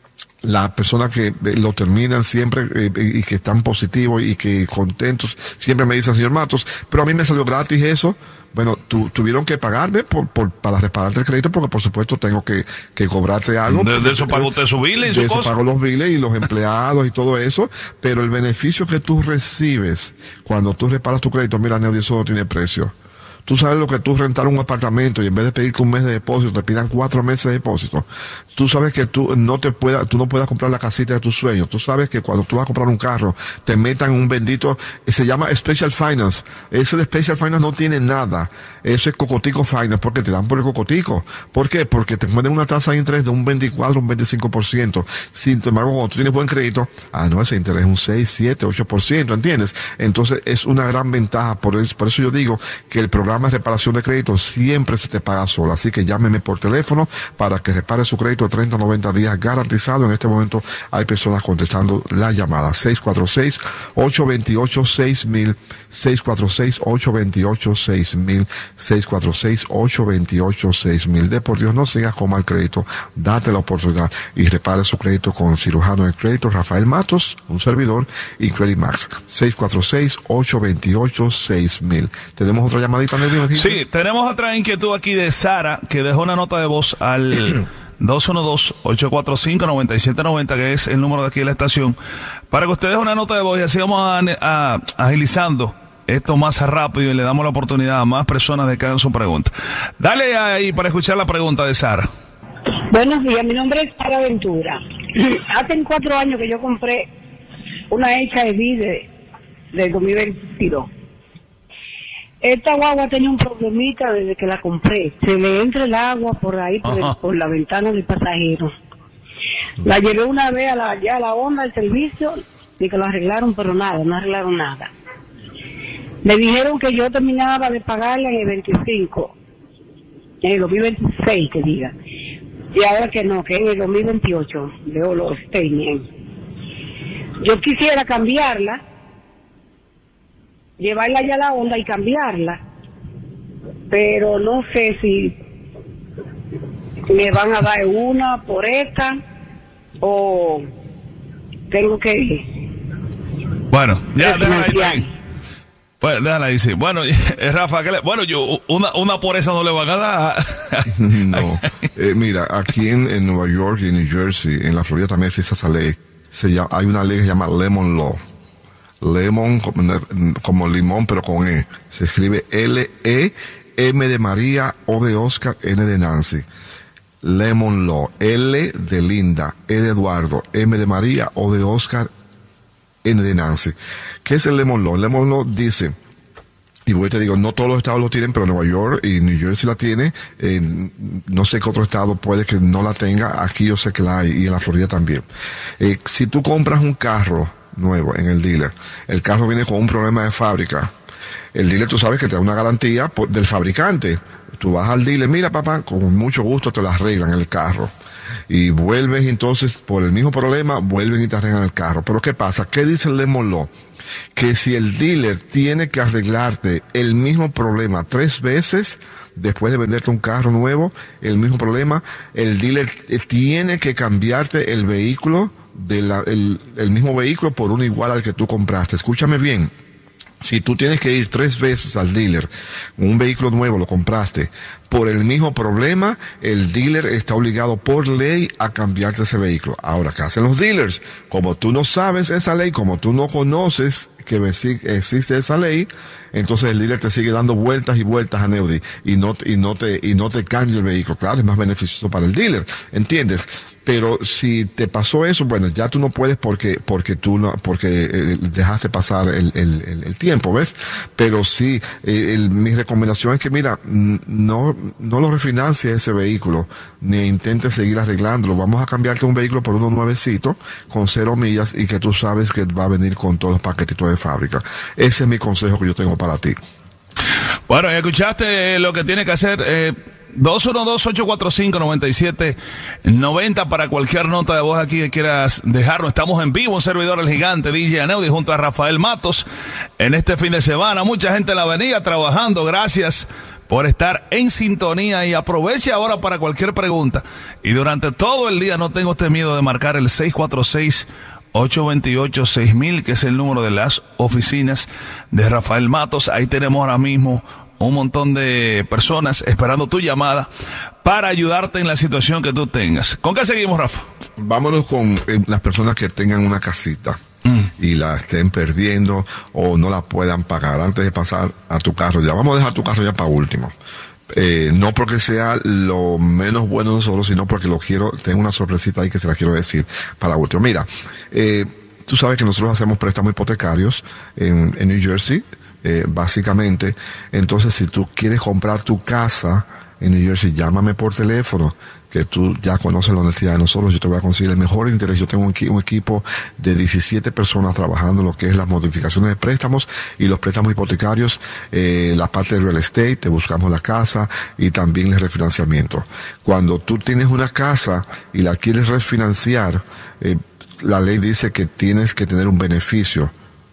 las personas que lo terminan siempre eh, y que están positivos y que contentos, siempre me dicen, señor Matos, pero a mí me salió gratis eso. Bueno, tu, tuvieron que pagarme por, por, para repararte el crédito, porque por supuesto tengo que, que cobrarte algo. De, de eso pago usted su biles y su De eso cosa. pago los biles y los empleados y todo eso, pero el beneficio que tú recibes cuando tú reparas tu crédito, mira, Neudi, eso no tiene precio. Tú sabes lo que tú rentar un apartamento y en vez de pedirte un mes de depósito, te pidan cuatro meses de depósito. Tú sabes que tú no te puedas, tú no puedas comprar la casita de tus sueños. Tú sabes que cuando tú vas a comprar un carro, te metan un bendito, se llama Special Finance. Eso de Special Finance no tiene nada. Eso es Cocotico Finance, porque te dan por el cocotico. ¿Por qué? Porque te ponen una tasa de interés de un veinticuatro, un veinticinco por ciento. Sin embargo, cuando tú tienes buen crédito, ah, no, ese interés es un seis, siete, ocho por ciento, ¿entiendes? Entonces, es una gran ventaja. Por eso, por eso yo digo que el programa de reparación de crédito siempre se te paga solo, así que llámeme por teléfono para que repare su crédito treinta a noventa días garantizado. En este momento hay personas contestando la llamada. seis cuatro seis, ocho dos ocho, seis mil, seis cuatro seis, ocho dos ocho, seis mil, seis cuatro seis, ocho dos ocho, seis mil. De por Dios, no sigas con mal crédito, date la oportunidad y repare su crédito con el cirujano de crédito Rafael Matos, un servidor, y Credit Max. seis cuatro seis, ocho dos ocho, seis mil. Tenemos otra llamadita, Nelly. Sí, tenemos otra inquietud aquí de Sara, que dejó una nota de voz al dos uno dos, ocho cuatro cinco, nueve siete nueve cero, que es el número de aquí de la estación, para que ustedes una nota de voz y así vamos a, a, agilizando esto más rápido y le damos la oportunidad a más personas de que hagan su pregunta. Dale ahí para escuchar la pregunta de Sara. Buenos días, mi nombre es Sara Ventura. Hace cuatro años que yo compré una H I V de, de dos mil veintidós. Esta guagua tenía un problemita desde que la compré. Se le entra el agua por ahí, por, el, por la ventana del pasajero. La llevé una vez a la, ya a la onda del servicio y que lo arreglaron, pero nada, no arreglaron nada. Me dijeron que yo terminaba de pagarla en el veinticinco, en el dos mil veintiséis, que diga. Y ahora que no, que en el dos mil veintiocho, veo los statements. Yo quisiera cambiarla, llevarla ya a la onda y cambiarla, pero no sé si me van a dar una por esta o tengo que... Bueno, ya déjala ahí. Pues déjala ahí, sí. Bueno, Rafa, ¿qué le... bueno, yo una, una por esa no le van a dar. No. Eh, mira, aquí en, en Nueva York y en New Jersey, en la Florida también existe esa ley. Se llama, hay una ley que se llama Lemon Law. Lemon como, como limón, pero con E. Se escribe L E M de María, O de Oscar, N de Nancy. Lemon Law. L de Linda, E de Eduardo, M de María, O de Oscar, N de Nancy. ¿Qué es el Lemon Law? El Lemon Law dice, y voy te digo, no todos los estados lo tienen, pero Nueva York y New Jersey la tiene. Eh, no sé qué otro estado puede que no la tenga. Aquí yo sé que la hay, y en la Florida también. Eh, si tú compras un carro nuevo en el dealer, el carro viene con un problema de fábrica. El dealer, tú sabes que te da una garantía por, del fabricante. Tú vas al dealer, mira papá, con mucho gusto te lo arreglan el carro. Y vuelves entonces, por el mismo problema, vuelven y te arreglan el carro. Pero ¿qué pasa? ¿Qué dice el Lemon Law? Que si el dealer tiene que arreglarte el mismo problema tres veces, después de venderte un carro nuevo, el mismo problema, el dealer tiene que cambiarte el vehículo, de la, el, el mismo vehículo por uno igual al que tú compraste. Escúchame bien. Si tú tienes que ir tres veces al dealer, un vehículo nuevo lo compraste, por el mismo problema, el dealer está obligado por ley a cambiarte ese vehículo. Ahora, ¿qué hacen los dealers? Como tú no sabes esa ley, como tú no conoces que existe esa ley, entonces el dealer te sigue dando vueltas y vueltas a Neudi y no, y no te, y no te cambia el vehículo. Claro, es más beneficioso para el dealer, ¿entiendes? Pero si te pasó eso, bueno, ya tú no puedes porque, porque tú no, porque eh, dejaste pasar el, el, el, el tiempo, ¿ves? Pero sí, eh, el, mi recomendación es que, mira, no, no lo refinancies ese vehículo, ni intentes seguir arreglándolo. Vamos a cambiarte un vehículo por uno nuevecito, con cero millas, y que tú sabes que va a venir con todos los paquetitos de fábrica. Ese es mi consejo que yo tengo para ti. Bueno, escuchaste lo que tiene que hacer, eh, dos uno dos, ocho cuatro cinco, nueve siete nueve cero para cualquier nota de voz aquí que quieras dejarnos. Estamos en vivo, un servidor El Gigante, D J Aneudi, junto a Rafael Matos, en este fin de semana. Mucha gente en la avenida trabajando. Gracias por estar en sintonía, y aproveche ahora para cualquier pregunta. Y durante todo el día no tengo este miedo de marcar el seis cuatro seis, ocho dos ocho, seis mil, que es el número de las oficinas de Rafael Matos. Ahí tenemos ahora mismo un montón de personas esperando tu llamada para ayudarte en la situación que tú tengas. ¿Con qué seguimos, Rafa? Vámonos con eh, las personas que tengan una casita mm. y la estén perdiendo o no la puedan pagar antes de pasar a tu carro. Ya vamos a dejar tu carro ya para último. Eh, no porque sea lo menos bueno de nosotros, sino porque lo quiero, tengo una sorpresita ahí que se la quiero decir para último. Mira, eh, tú sabes que nosotros hacemos préstamos hipotecarios en, en New Jersey. Eh, básicamente, entonces si tú quieres comprar tu casa en New Jersey, llámame por teléfono, que tú ya conoces la honestidad de nosotros. Yo te voy a conseguir el mejor interés. Yo tengo un, un equipo de diecisiete personas trabajando en lo que es las modificaciones de préstamos y los préstamos hipotecarios, eh, la parte de real estate, te buscamos la casa y también el refinanciamiento. Cuando tú tienes una casa y la quieres refinanciar, eh, la ley dice que tienes que tener un beneficio.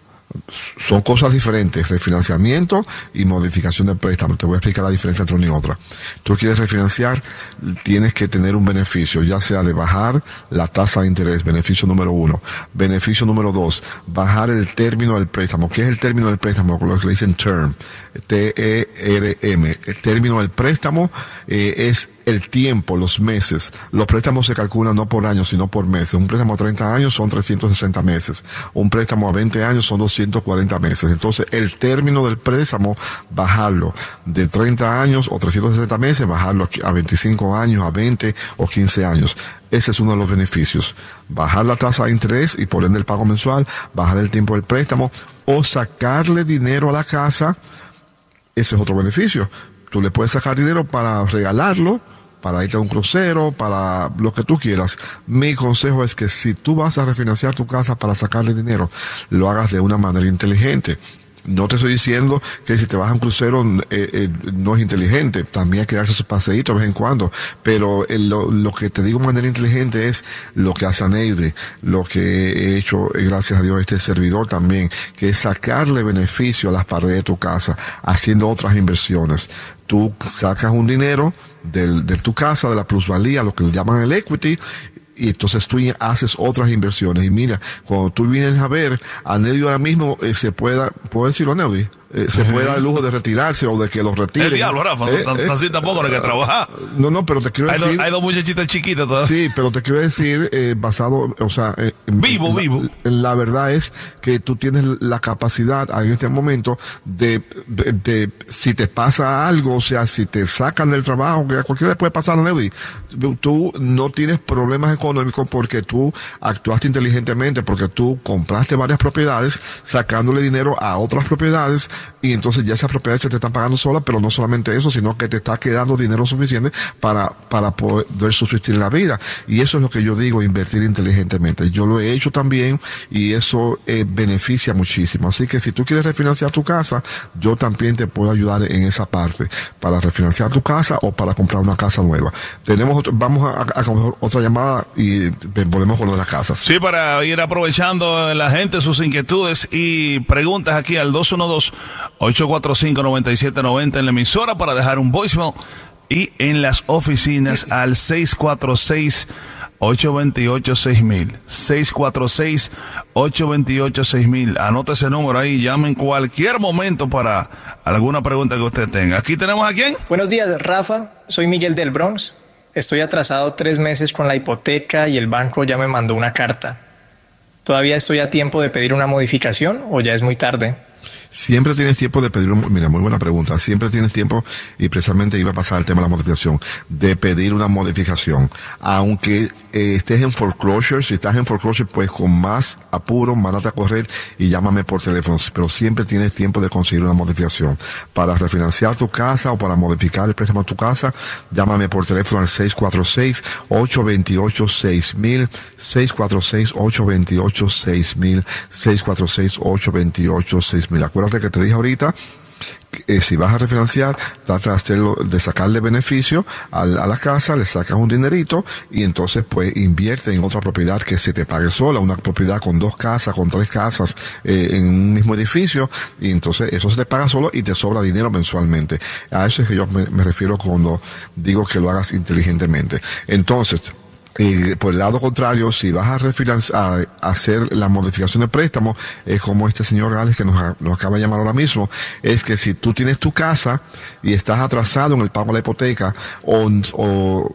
Son cosas diferentes, refinanciamiento y modificación de préstamo. Te voy a explicar la diferencia entre una y otra. Tú quieres refinanciar, tienes que tener un beneficio, ya sea de bajar la tasa de interés, beneficio número uno. Beneficio número dos, bajar el término del préstamo. ¿Qué es el término del préstamo? Lo que le dicen term, T E R M. El término del préstamo eh, es el tiempo, los meses. Los préstamos se calculan no por años, sino por meses. Un préstamo a treinta años son trescientos sesenta meses. Un préstamo a veinte años son doscientos cuarenta meses. Entonces, el término del préstamo, bajarlo de treinta años o trescientos sesenta meses, bajarlo a veinticinco años, a veinte o quince años. Ese es uno de los beneficios. Bajar la tasa de interés y por ende el pago mensual, bajar el tiempo del préstamo o sacarle dinero a la casa. Ese es otro beneficio. Tú le puedes sacar dinero para regalarlo, para irte a un crucero, para lo que tú quieras. Mi consejo es que si tú vas a refinanciar tu casa para sacarle dinero, lo hagas de una manera inteligente. No te estoy diciendo que si te vas a un crucero eh, eh, no es inteligente, también hay que darse sus paseitos de vez en cuando, pero eh, lo, lo que te digo de manera inteligente es lo que hace Aneudi, lo que he hecho, eh, gracias a Dios, este servidor también, que es sacarle beneficio a las paredes de tu casa, haciendo otras inversiones. Tú sacas un dinero del, de tu casa, de la plusvalía, lo que le llaman el equity, y entonces tú haces otras inversiones. Y mira, cuando tú vienes a ver, Aneudi ahora mismo eh, se pueda, ¿puedo decirlo, Aneudi? Eh, se puede dar el lujo de retirarse o de que los retiren. El diablo, Rafa, eh, no, eh, así tampoco no hay que trabajar. No, no, pero te quiero hay decir... Do, hay dos muchachitas chiquitas todavía. Sí, pero te quiero decir, eh, basado, o sea... Eh, vivo, la, vivo. La verdad es que tú tienes la capacidad en este momento de, de, de si te pasa algo, o sea, si te sacan del trabajo, que a cualquiera le puede pasar, Aneudi, tú no tienes problemas económicos porque tú actuaste inteligentemente, porque tú compraste varias propiedades, sacándole dinero a otras propiedades, y entonces ya esas propiedades se te están pagando solas, pero no solamente eso, sino que te está quedando dinero suficiente para, para poder subsistir en la vida. Y eso es lo que yo digo, invertir inteligentemente. Yo lo he hecho también y eso eh, beneficia muchísimo. Así que si tú quieres refinanciar tu casa, yo también te puedo ayudar en esa parte, para refinanciar tu casa o para comprar una casa nueva. Tenemos otro, vamos a, a, a otra llamada y volvemos con lo de las casas. Sí, para ir aprovechando la gente, sus inquietudes y preguntas aquí al dos uno dos, ocho cuatro cinco, nueve siete nueve cero en la emisora para dejar un voicemail, y en las oficinas al seis cuatro seis, ocho dos ocho, seis mil, seis cuatro seis, ocho dos ocho, seis mil. Anote ese número ahí, llame en cualquier momento para alguna pregunta que usted tenga. Aquí tenemos a quién. Buenos días, Rafa, soy Miguel del Bronx. Estoy atrasado tres meses con la hipoteca y el banco ya me mandó una carta. ¿Todavía estoy a tiempo de pedir una modificación o ya es muy tarde? Siempre tienes tiempo de pedir, un, mira, muy buena pregunta, siempre tienes tiempo, y precisamente iba a pasar el tema de la modificación, de pedir una modificación. Aunque eh, estés en foreclosure, si estás en foreclosure, pues con más apuro, mándate a correr y llámame por teléfono, pero siempre tienes tiempo de conseguir una modificación. Para refinanciar tu casa o para modificar el préstamo de tu casa, llámame por teléfono al seis cuatro seis, ocho dos ocho, seis mil, seis cuatro seis, ocho dos ocho, seis mil, seis cuatro seis, ocho dos ocho, seis mil. Acuérdate que te dije ahorita, eh, si vas a refinanciar, trata de hacerlo, de sacarle beneficio a, a la casa, le sacas un dinerito y entonces pues invierte en otra propiedad que se te pague sola, una propiedad con dos casas, con tres casas eh, en un mismo edificio, y entonces eso se te paga solo y te sobra dinero mensualmente. A eso es que yo me, me refiero cuando digo que lo hagas inteligentemente. Entonces, Y por el lado contrario, si vas a, refinanciar, a hacer la modificación de préstamo, es como este señor Gales que nos, nos acaba de llamar ahora mismo, es que si tú tienes tu casa y estás atrasado en el pago de la hipoteca o, o,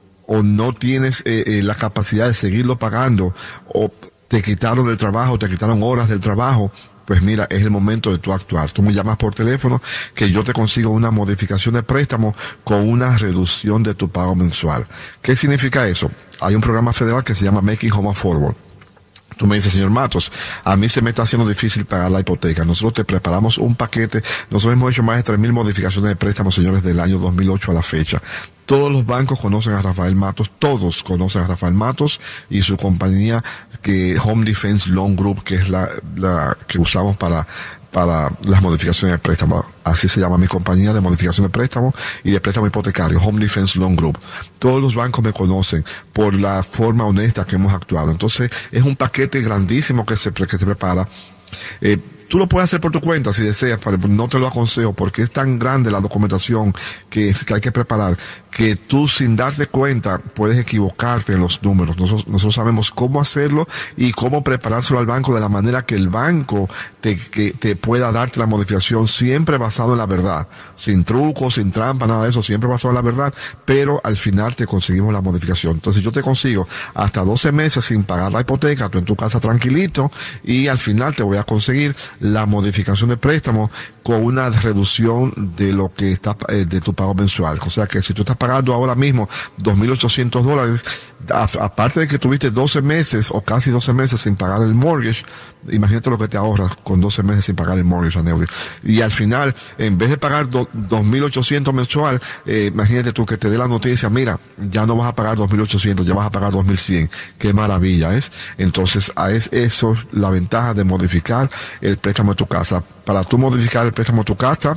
o no tienes eh, eh, la capacidad de seguirlo pagando, o te quitaron del trabajo, te quitaron horas del trabajo, pues mira, es el momento de tú actuar. Tú me llamas por teléfono que yo te consigo una modificación de préstamo con una reducción de tu pago mensual. ¿Qué significa eso? Hay un programa federal que se llama Making Home Affordable. Tú me dices, señor Matos, a mí se me está haciendo difícil pagar la hipoteca. Nosotros te preparamos un paquete. Nosotros hemos hecho más de tres mil modificaciones de préstamos, señores, del año dos mil ocho a la fecha. Todos los bancos conocen a Rafael Matos, todos conocen a Rafael Matos y su compañía, que Home Defense Loan Group, que es la, la que usamos para para las modificaciones de préstamo. Así se llama mi compañía de modificación de préstamo y de préstamo hipotecario, Home Defense Loan Group. Todos los bancos me conocen por la forma honesta que hemos actuado. Entonces, es un paquete grandísimo que se, que se prepara. Eh, Tú lo puedes hacer por tu cuenta si deseas, pero no te lo aconsejo porque es tan grande la documentación que, que hay que preparar que tú sin darte cuenta puedes equivocarte en los números. Nosotros, nosotros sabemos cómo hacerlo y cómo preparárselo al banco de la manera que el banco te, que, te pueda darte la modificación, siempre basado en la verdad, sin trucos, sin trampa, nada de eso, siempre basado en la verdad, pero al final te conseguimos la modificación. Entonces yo te consigo hasta doce meses sin pagar la hipoteca, tú en tu casa tranquilito, y al final te voy a conseguir la modificación de préstamo con una reducción de lo que está eh, de tu pago mensual. O sea que si tú estás pagando ahora mismo dos mil ochocientos dólares, a, aparte de que tuviste doce meses o casi doce meses sin pagar el mortgage, imagínate lo que te ahorras con doce meses sin pagar el mortgage, Aneudi. Y al final, en vez de pagar dos mil ochocientos mensual, eh, imagínate tú que te dé la noticia, mira, ya no vas a pagar dos mil ochocientos, ya vas a pagar dos mil cien. Qué maravilla es. Entonces, a es, eso es la ventaja de modificar el préstamo de tu casa. Para tú modificar el préstamo de tu casa,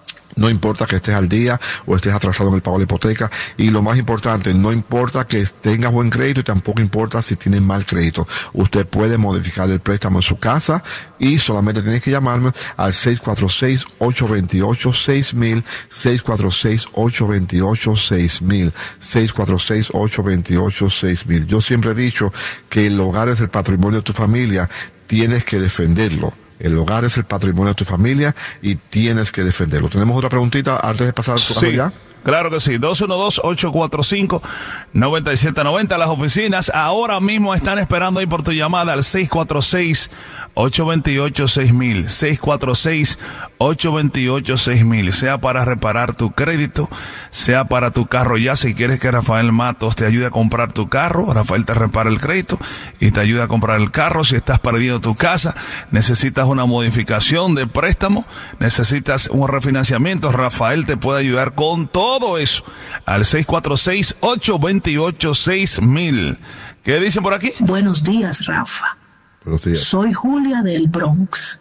no importa que estés al día o estés atrasado en el pago de la hipoteca, y lo más importante, no importa que tengas buen crédito y tampoco importa si tienes mal crédito. Usted puede modificar el préstamo en su casa y solamente tienes que llamarme al seis cuatro seis, ocho dos ocho, seis mil, seis cuatro seis, ocho dos ocho, seis mil, seis cuatro seis, ocho dos ocho, seis mil. Yo siempre he dicho que el hogar es el patrimonio de tu familia, tienes que defenderlo. El hogar es el patrimonio de tu familia y tienes que defenderlo. ¿Tenemos otra preguntita antes de pasar a tu sí, ya? Claro que sí. dos uno dos, ocho cuatro cinco, nueve siete nueve cero. Las oficinas ahora mismo están esperando ahí por tu llamada al seis cuatro seis, ocho dos ocho, seis mil. seis cuatro seis, ocho dos ocho, seis mil. Sea para reparar tu crédito, sea para tu carro ya. Si quieres que Rafael Matos te ayude a comprar tu carro, Rafael te repara el crédito y te ayuda a comprar el carro. Si estás perdiendo tu casa, necesitas una modificación de préstamo, necesitas un refinanciamiento, Rafael te puede ayudar con todo eso al seis cuatro seis, ocho dos ocho, seis mil. ¿Qué dicen por aquí? Buenos días, Rafa. Buenos días. Soy Julia del Bronx.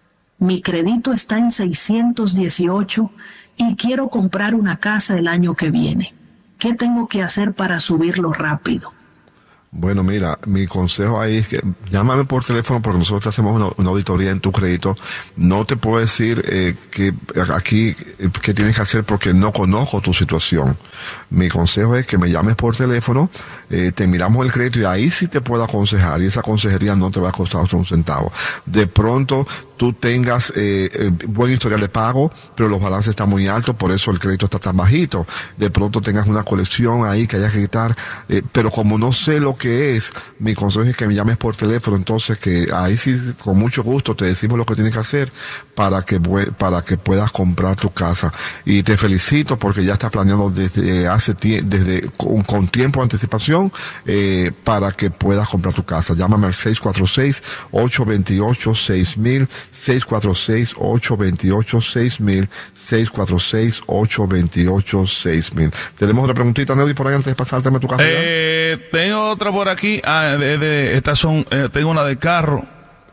Mi crédito está en seiscientos dieciocho y quiero comprar una casa el año que viene. ¿Qué tengo que hacer para subirlo rápido? Bueno, mira, mi consejo ahí es que llámame por teléfono porque nosotros te hacemos una, una auditoría en tu crédito. No te puedo decir eh, que aquí eh, qué tienes que hacer porque no conozco tu situación. Mi consejo es que me llames por teléfono, eh, te miramos el crédito y ahí sí te puedo aconsejar, y esa consejería no te va a costar hasta un centavo. De pronto tú tengas eh, eh, buen historial de pago, pero los balances están muy altos, por eso el crédito está tan bajito. De pronto tengas una colección ahí que haya que quitar, eh, pero como no sé lo que es, mi consejo es que me llames por teléfono, entonces que ahí sí con mucho gusto te decimos lo que tienes que hacer para que para que puedas comprar tu casa. Y te felicito porque ya estás planeando desde hace tie desde con, con tiempo de anticipación eh, para que puedas comprar tu casa. Llámame al seis cuatro seis, ocho dos ocho, seis mil, seis cuatro seis, ocho dos ocho, seis mil, seis cuatro seis, ocho dos ocho, seis mil. Tenemos otra preguntita, Neudi, por ahí antes de pasarte a tu casa. Eh, tengo otra por aquí. Ah, de, de, estas son, eh, tengo una de carro.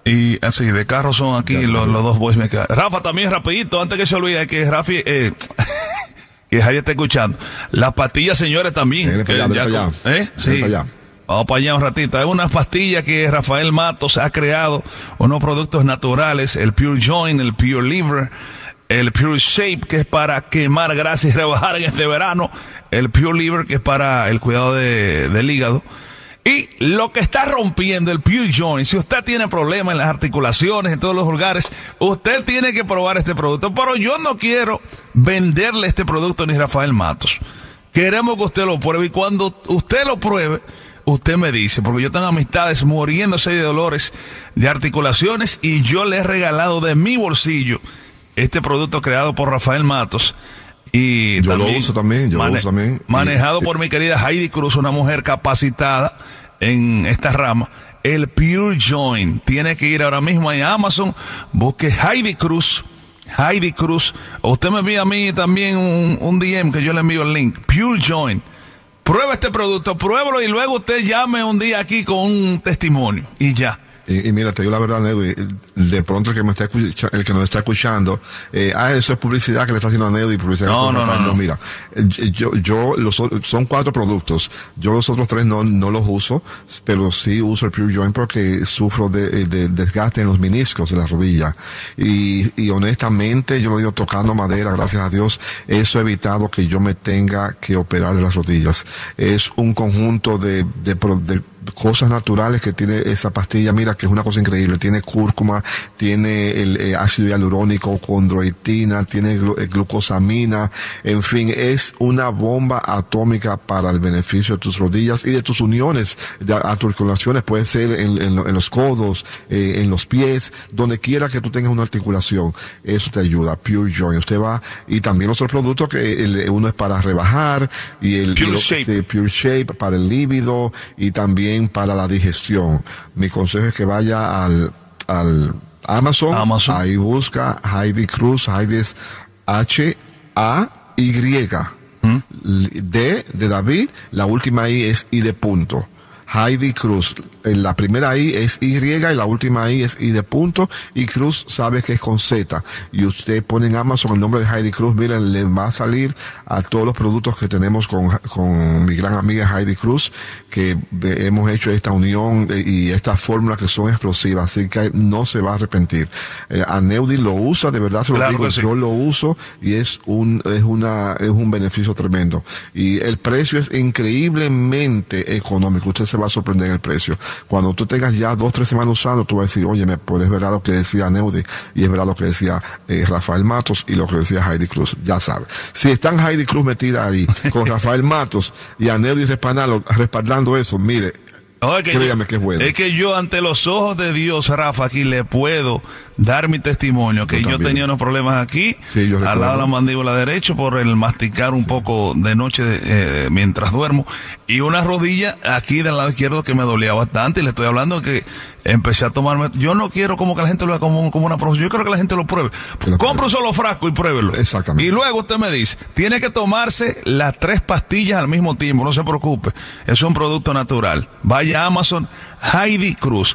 Y así, de carro son aquí ya, los, los dos boys me quedan. Rafa, también rapidito, antes que se olvide que Rafi, eh, que Javier está escuchando. Las pastillas, señores, también. Dele para allá, dele para allá. ¿Eh? Sí. Dele para allá. Vamos para allá un ratito. Hay unas pastillas que Rafael Matos ha creado, unos productos naturales, el Pure Joint, el Pure Liver, el Pure Shape, que es para quemar grasa y rebajar en este verano, el Pure Liver, que es para el cuidado de, del hígado. Y lo que está rompiendo el Pure Joint, si usted tiene problemas en las articulaciones, en todos los lugares, usted tiene que probar este producto. Pero yo no quiero venderle este producto ni Rafael Matos. Queremos que usted lo pruebe y cuando usted lo pruebe, usted me dice, porque yo tengo amistades muriéndose de dolores de articulaciones y yo le he regalado de mi bolsillo este producto creado por Rafael Matos. Y yo también, lo uso también, yo lo uso también. Manejado y, por mi querida Heidi Cruz, una mujer capacitada en esta rama. El Pure Joint. Tiene que ir ahora mismo a Amazon, busque Heidi Cruz, Heidi Cruz. O usted me envía a mí también un, un D M que yo le envío el link. Pure Joint. Prueba este producto, pruébalo y luego usted llame un día aquí con un testimonio y ya. Y, y mira, te digo la verdad, Neudi, de pronto el que me está escuchando, el que nos está escuchando, eh, ah, eso es publicidad que le está haciendo a Neudi, publicidad. No, no, no, no. Mira, yo, yo, los, son cuatro productos. Yo los otros tres no, no los uso, pero sí uso el Pure Joint porque sufro de, de desgaste en los meniscos de la rodilla. Y, y honestamente, yo lo digo tocando madera, gracias a Dios, eso ha evitado que yo me tenga que operar de las rodillas. Es un conjunto de, de, de cosas naturales que tiene esa pastilla, mira que es una cosa increíble, tiene cúrcuma, tiene el eh, ácido hialurónico, condroitina, tiene glu eh, glucosamina, en fin, es una bomba atómica para el beneficio de tus rodillas y de tus uniones, de articulaciones, puede ser en, en, en los codos, eh, en los pies, donde quiera que tú tengas una articulación, eso te ayuda. Pure Joint, usted va, y también los otros productos que el, uno es para rebajar, y el Pure y lo, Shape. eh, Pure Shape para el líbido y también para la digestión. Mi consejo es que vaya al, al Amazon, Amazon. Ahí busca Heidi Cruz. Heidi es H A Y ¿Mm? D de David, la última I es I de punto. Heidi Cruz, la primera I es Y y la última I es I de punto, y Cruz sabe que es con Z, y usted pone en Amazon el nombre de Heidi Cruz, miren, le va a salir a todos los productos que tenemos con, con mi gran amiga Heidi Cruz, que hemos hecho esta unión y esta fórmula que son explosivas, así que no se va a arrepentir. Eh, Aneudi lo usa, de verdad se lo claro digo, sí. yo lo uso y es un, es una, es un beneficio tremendo, y el precio es increíblemente económico, usted se va a sorprender en el precio. Cuando tú tengas ya dos, tres semanas usando, tú vas a decir, oye, pues es verdad lo que decía Neudi, y es verdad lo que decía eh, Rafael Matos, y lo que decía Heidi Cruz, ya sabes. Si están Heidi Cruz metida ahí, con Rafael Matos y a Neudi respaldando, respaldando eso, mire, no, es que créame yo, que es bueno. Es que yo, ante los ojos de Dios, Rafa, aquí le puedo dar mi testimonio, que yo, yo tenía unos problemas aquí, sí, yo al lado de la mandíbula derecha, por el masticar un sí. poco de noche eh, mientras duermo, y una rodilla aquí del lado izquierdo que me dolía bastante, y le estoy hablando que empecé a tomarme, yo no quiero como que la gente lo vea como, como una profesión, yo quiero que la gente lo pruebe. Compre un solo frasco y pruébelo. Exactamente. Y luego usted me dice, tiene que tomarse las tres pastillas al mismo tiempo, no se preocupe, es un producto natural. Vaya a Amazon, Heidi Cruz,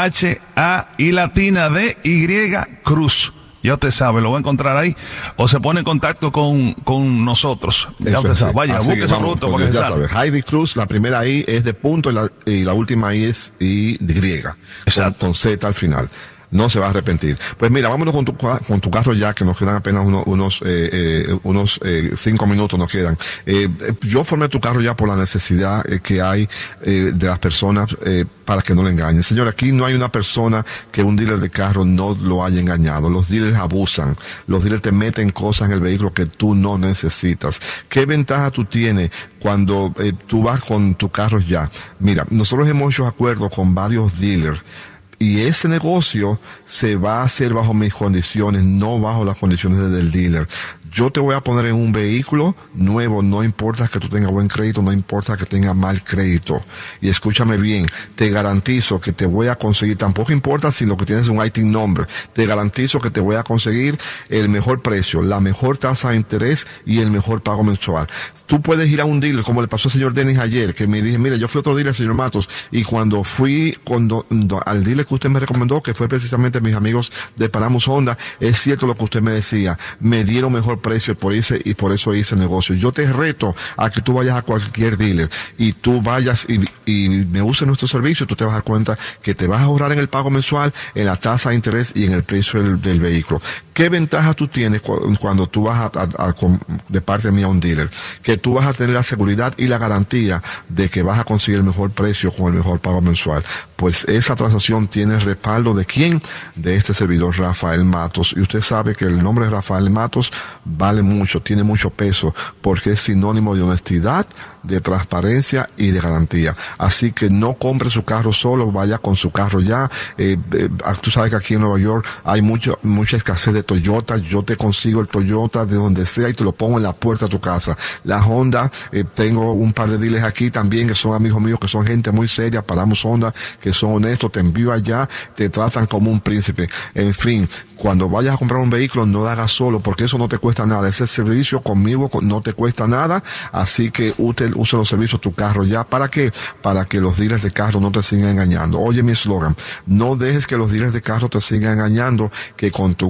H A I latina D Y Cruz. Ya usted sabe, lo va a encontrar ahí, o se pone en contacto con, con nosotros. Ya Eso usted es, sabe, vaya, así busque ese vamos, producto para que ya salga. sabe. Heidi Cruz, la primera I es de punto y la, y la última I es I de con, con Z al final. No se va a arrepentir. Pues mira, vámonos con tu, con tu carro ya, que nos quedan apenas unos, unos, eh, eh, unos eh, cinco minutos nos quedan. Eh, yo formé tu carro ya por la necesidad eh, que hay eh, de las personas eh, para que no le engañen. Señor, aquí no hay una persona que un dealer de carro no lo haya engañado. Los dealers abusan. Los dealers te meten cosas en el vehículo que tú no necesitas. ¿Qué ventaja tú tienes cuando eh, tú vas con tu carro ya? Mira, nosotros hemos hecho acuerdos con varios dealers, y ese negocio se va a hacer bajo mis condiciones, no bajo las condiciones del dealer. Yo te voy a poner en un vehículo nuevo, no importa que tú tengas buen crédito, no importa que tengas mal crédito. Y escúchame bien, te garantizo que te voy a conseguir, tampoco importa si lo que tienes es un I T I N number, te garantizo que te voy a conseguir el mejor precio, la mejor tasa de interés y el mejor pago mensual. Tú puedes ir a un dealer, como le pasó al señor Dennis ayer, que me dije, mira, yo fui a otro dealer, señor Matos, y cuando fui cuando, al dealer que usted me recomendó, que fue precisamente mis amigos de Paramos Honda, es cierto lo que usted me decía, me dieron mejor precio por ese, y por eso hice el negocio. Yo te reto a que tú vayas a cualquier dealer y tú vayas y, y me uses nuestro servicio, tú te vas a dar cuenta que te vas a ahorrar en el pago mensual, en la tasa de interés y en el precio del, del vehículo. ¿Qué ventaja tú tienes cu cuando tú vas a, a, a, de parte mía a un dealer? Que tú vas a tener la seguridad y la garantía de que vas a conseguir el mejor precio con el mejor pago mensual. Pues esa transacción tiene el respaldo de quién, de este servidor Rafael Matos, y usted sabe que el nombre de Rafael Matos vale mucho, tiene mucho peso, porque es sinónimo de honestidad, de transparencia y de garantía. Así que no compre su carro solo, vaya con su carro ya. Eh, eh, tú sabes que aquí en Nueva York hay mucho, mucha escasez de Toyota. Yo te consigo el Toyota de donde sea y te lo pongo en la puerta de tu casa. La Honda, eh, tengo un par de dealers aquí también que son amigos míos, que son gente muy seria, Paramos Honda, que son honestos, te envío allá, te tratan como un príncipe. En fin, cuando vayas a comprar un vehículo, no lo hagas solo, porque eso no te cuesta nada. Ese servicio conmigo no te cuesta nada, así que usted use los servicios de tu carro ya. ¿Para qué? Para que los dealers de carro no te sigan engañando. Oye mi eslogan, no dejes que los dealers de carro te sigan engañando, que con tu carro ya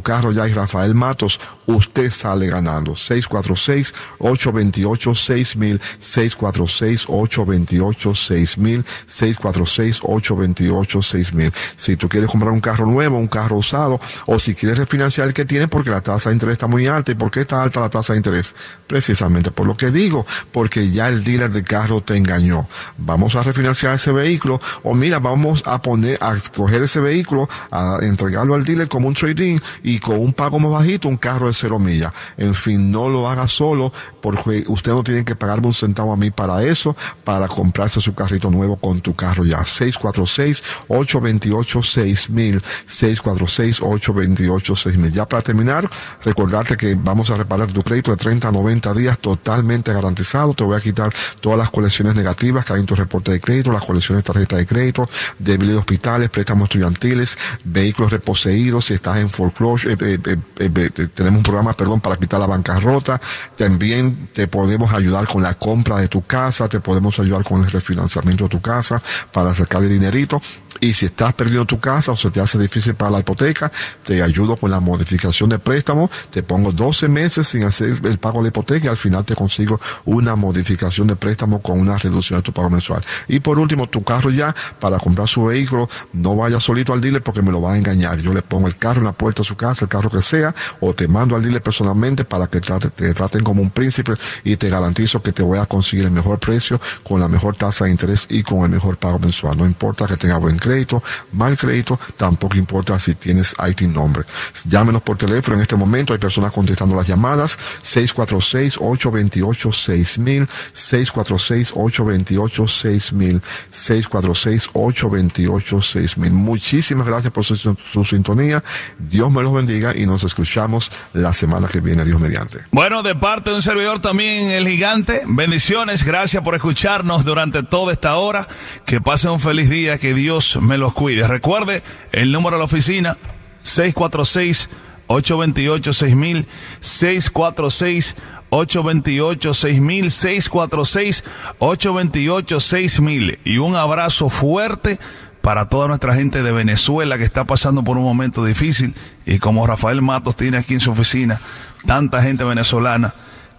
y Rafael Matos, usted sale ganando. seis cuatro seis, ocho dos ocho, seis mil, seis cuatro seis, ocho dos ocho, seis mil, seis cuatro seis, ocho dos ocho, seis mil. Si tú quieres comprar un carro nuevo, un carro usado, o si quieres refinanciar el que tienes porque la tasa de interés está muy alta. ¿Y por qué está alta la tasa de interés? Precisamente por lo que digo, porque ya el dealer de carro te engañó. Vamos a refinanciar ese vehículo, o mira, vamos a poner, a coger ese vehículo, a entregarlo al dealer como un trade-in y con un pago más bajito, un carro de cero millas. En fin, no lo haga solo, porque usted no tiene que pagarme un centavo a mí para eso, para comprarse su carrito nuevo con tu carro ya. seis cuatro seis, ocho dos ocho, seis mil, seis cuatro seis, ocho dos ocho, seis mil. Ya para terminar, recordarte que vamos a reparar tu crédito de treinta a noventa días totalmente garantizado. Te voy a quitar todas las colecciones negativas que hay en tu reporte de crédito, las colecciones de tarjeta de crédito, débiles de hospitales, préstamos estudiantiles, vehículos reposeídos, si estás en foreclosure, eh, eh, eh, eh, tenemos un programa, perdón, para quitar la bancarrota. También te podemos ayudar con la compra de tu casa, te podemos ayudar con el refinanciamiento de tu casa para sacarle dinerito. Y si estás perdiendo tu casa o se te hace difícil para la hipoteca, te ayudo con la modificación de préstamo. Te pongo doce meses sin hacer el pago de la hipoteca y al final te consigo una modificación de préstamo con una reducción de tu pago mensual. Y por último, tu carro ya, para comprar su vehículo, no vayas solito al dealer porque me lo va a engañar. Yo le pongo el carro en la puerta de su casa, el carro que sea, o te mando al dealer personalmente para que te, te traten como un príncipe, y te garantizo que te voy a conseguir el mejor precio, con la mejor tasa de interés y con el mejor pago mensual. No importa que tenga buen crédito, mal crédito, tampoco importa si tienes I T nombre. Llámenos por teléfono en este momento, hay personas contestando las llamadas. seis cuatro seis, ocho dos ocho, seis mil, seis cuatro seis, ocho dos ocho, seis mil, seis cuatro seis, ocho dos ocho, seis mil. Muchísimas gracias por su, su sintonía. Dios me los bendiga y nos escuchamos la semana que viene, Dios mediante. Bueno, de parte de un servidor también, el Gigante, bendiciones, gracias por escucharnos durante toda esta hora. Que pasen un feliz día, que Dios me los cuide. Recuerde el número de la oficina, seis cuatro seis, ocho dos ocho, seis mil, seis cuatro seis, ocho dos ocho, seis mil, seis cuatro seis, ocho dos ocho, seis mil. Y un abrazo fuerte para toda nuestra gente de Venezuela que está pasando por un momento difícil, y como Rafael Matos tiene aquí en su oficina tanta gente venezolana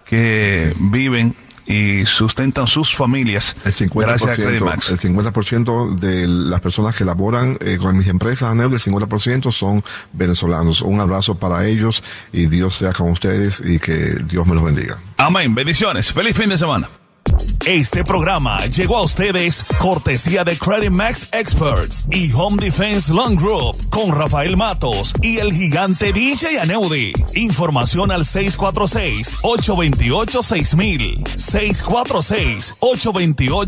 que sí viven y sustentan sus familias. El cincuenta por ciento, gracias a Credimax. El cincuenta por ciento de las personas que laboran eh, con mis empresas, Aneud, el cincuenta por ciento son venezolanos. Un abrazo para ellos y Dios sea con ustedes y que Dios me los bendiga. Amén. Bendiciones. Feliz fin de semana. Este programa llegó a ustedes cortesía de Credimax Experts y Home Defense Loan Group con Rafael Matos y el Gigante D J Aneudi. Información al seis cuatro seis, ocho dos ocho, seis mil, seis cuatro seis, ocho dos ocho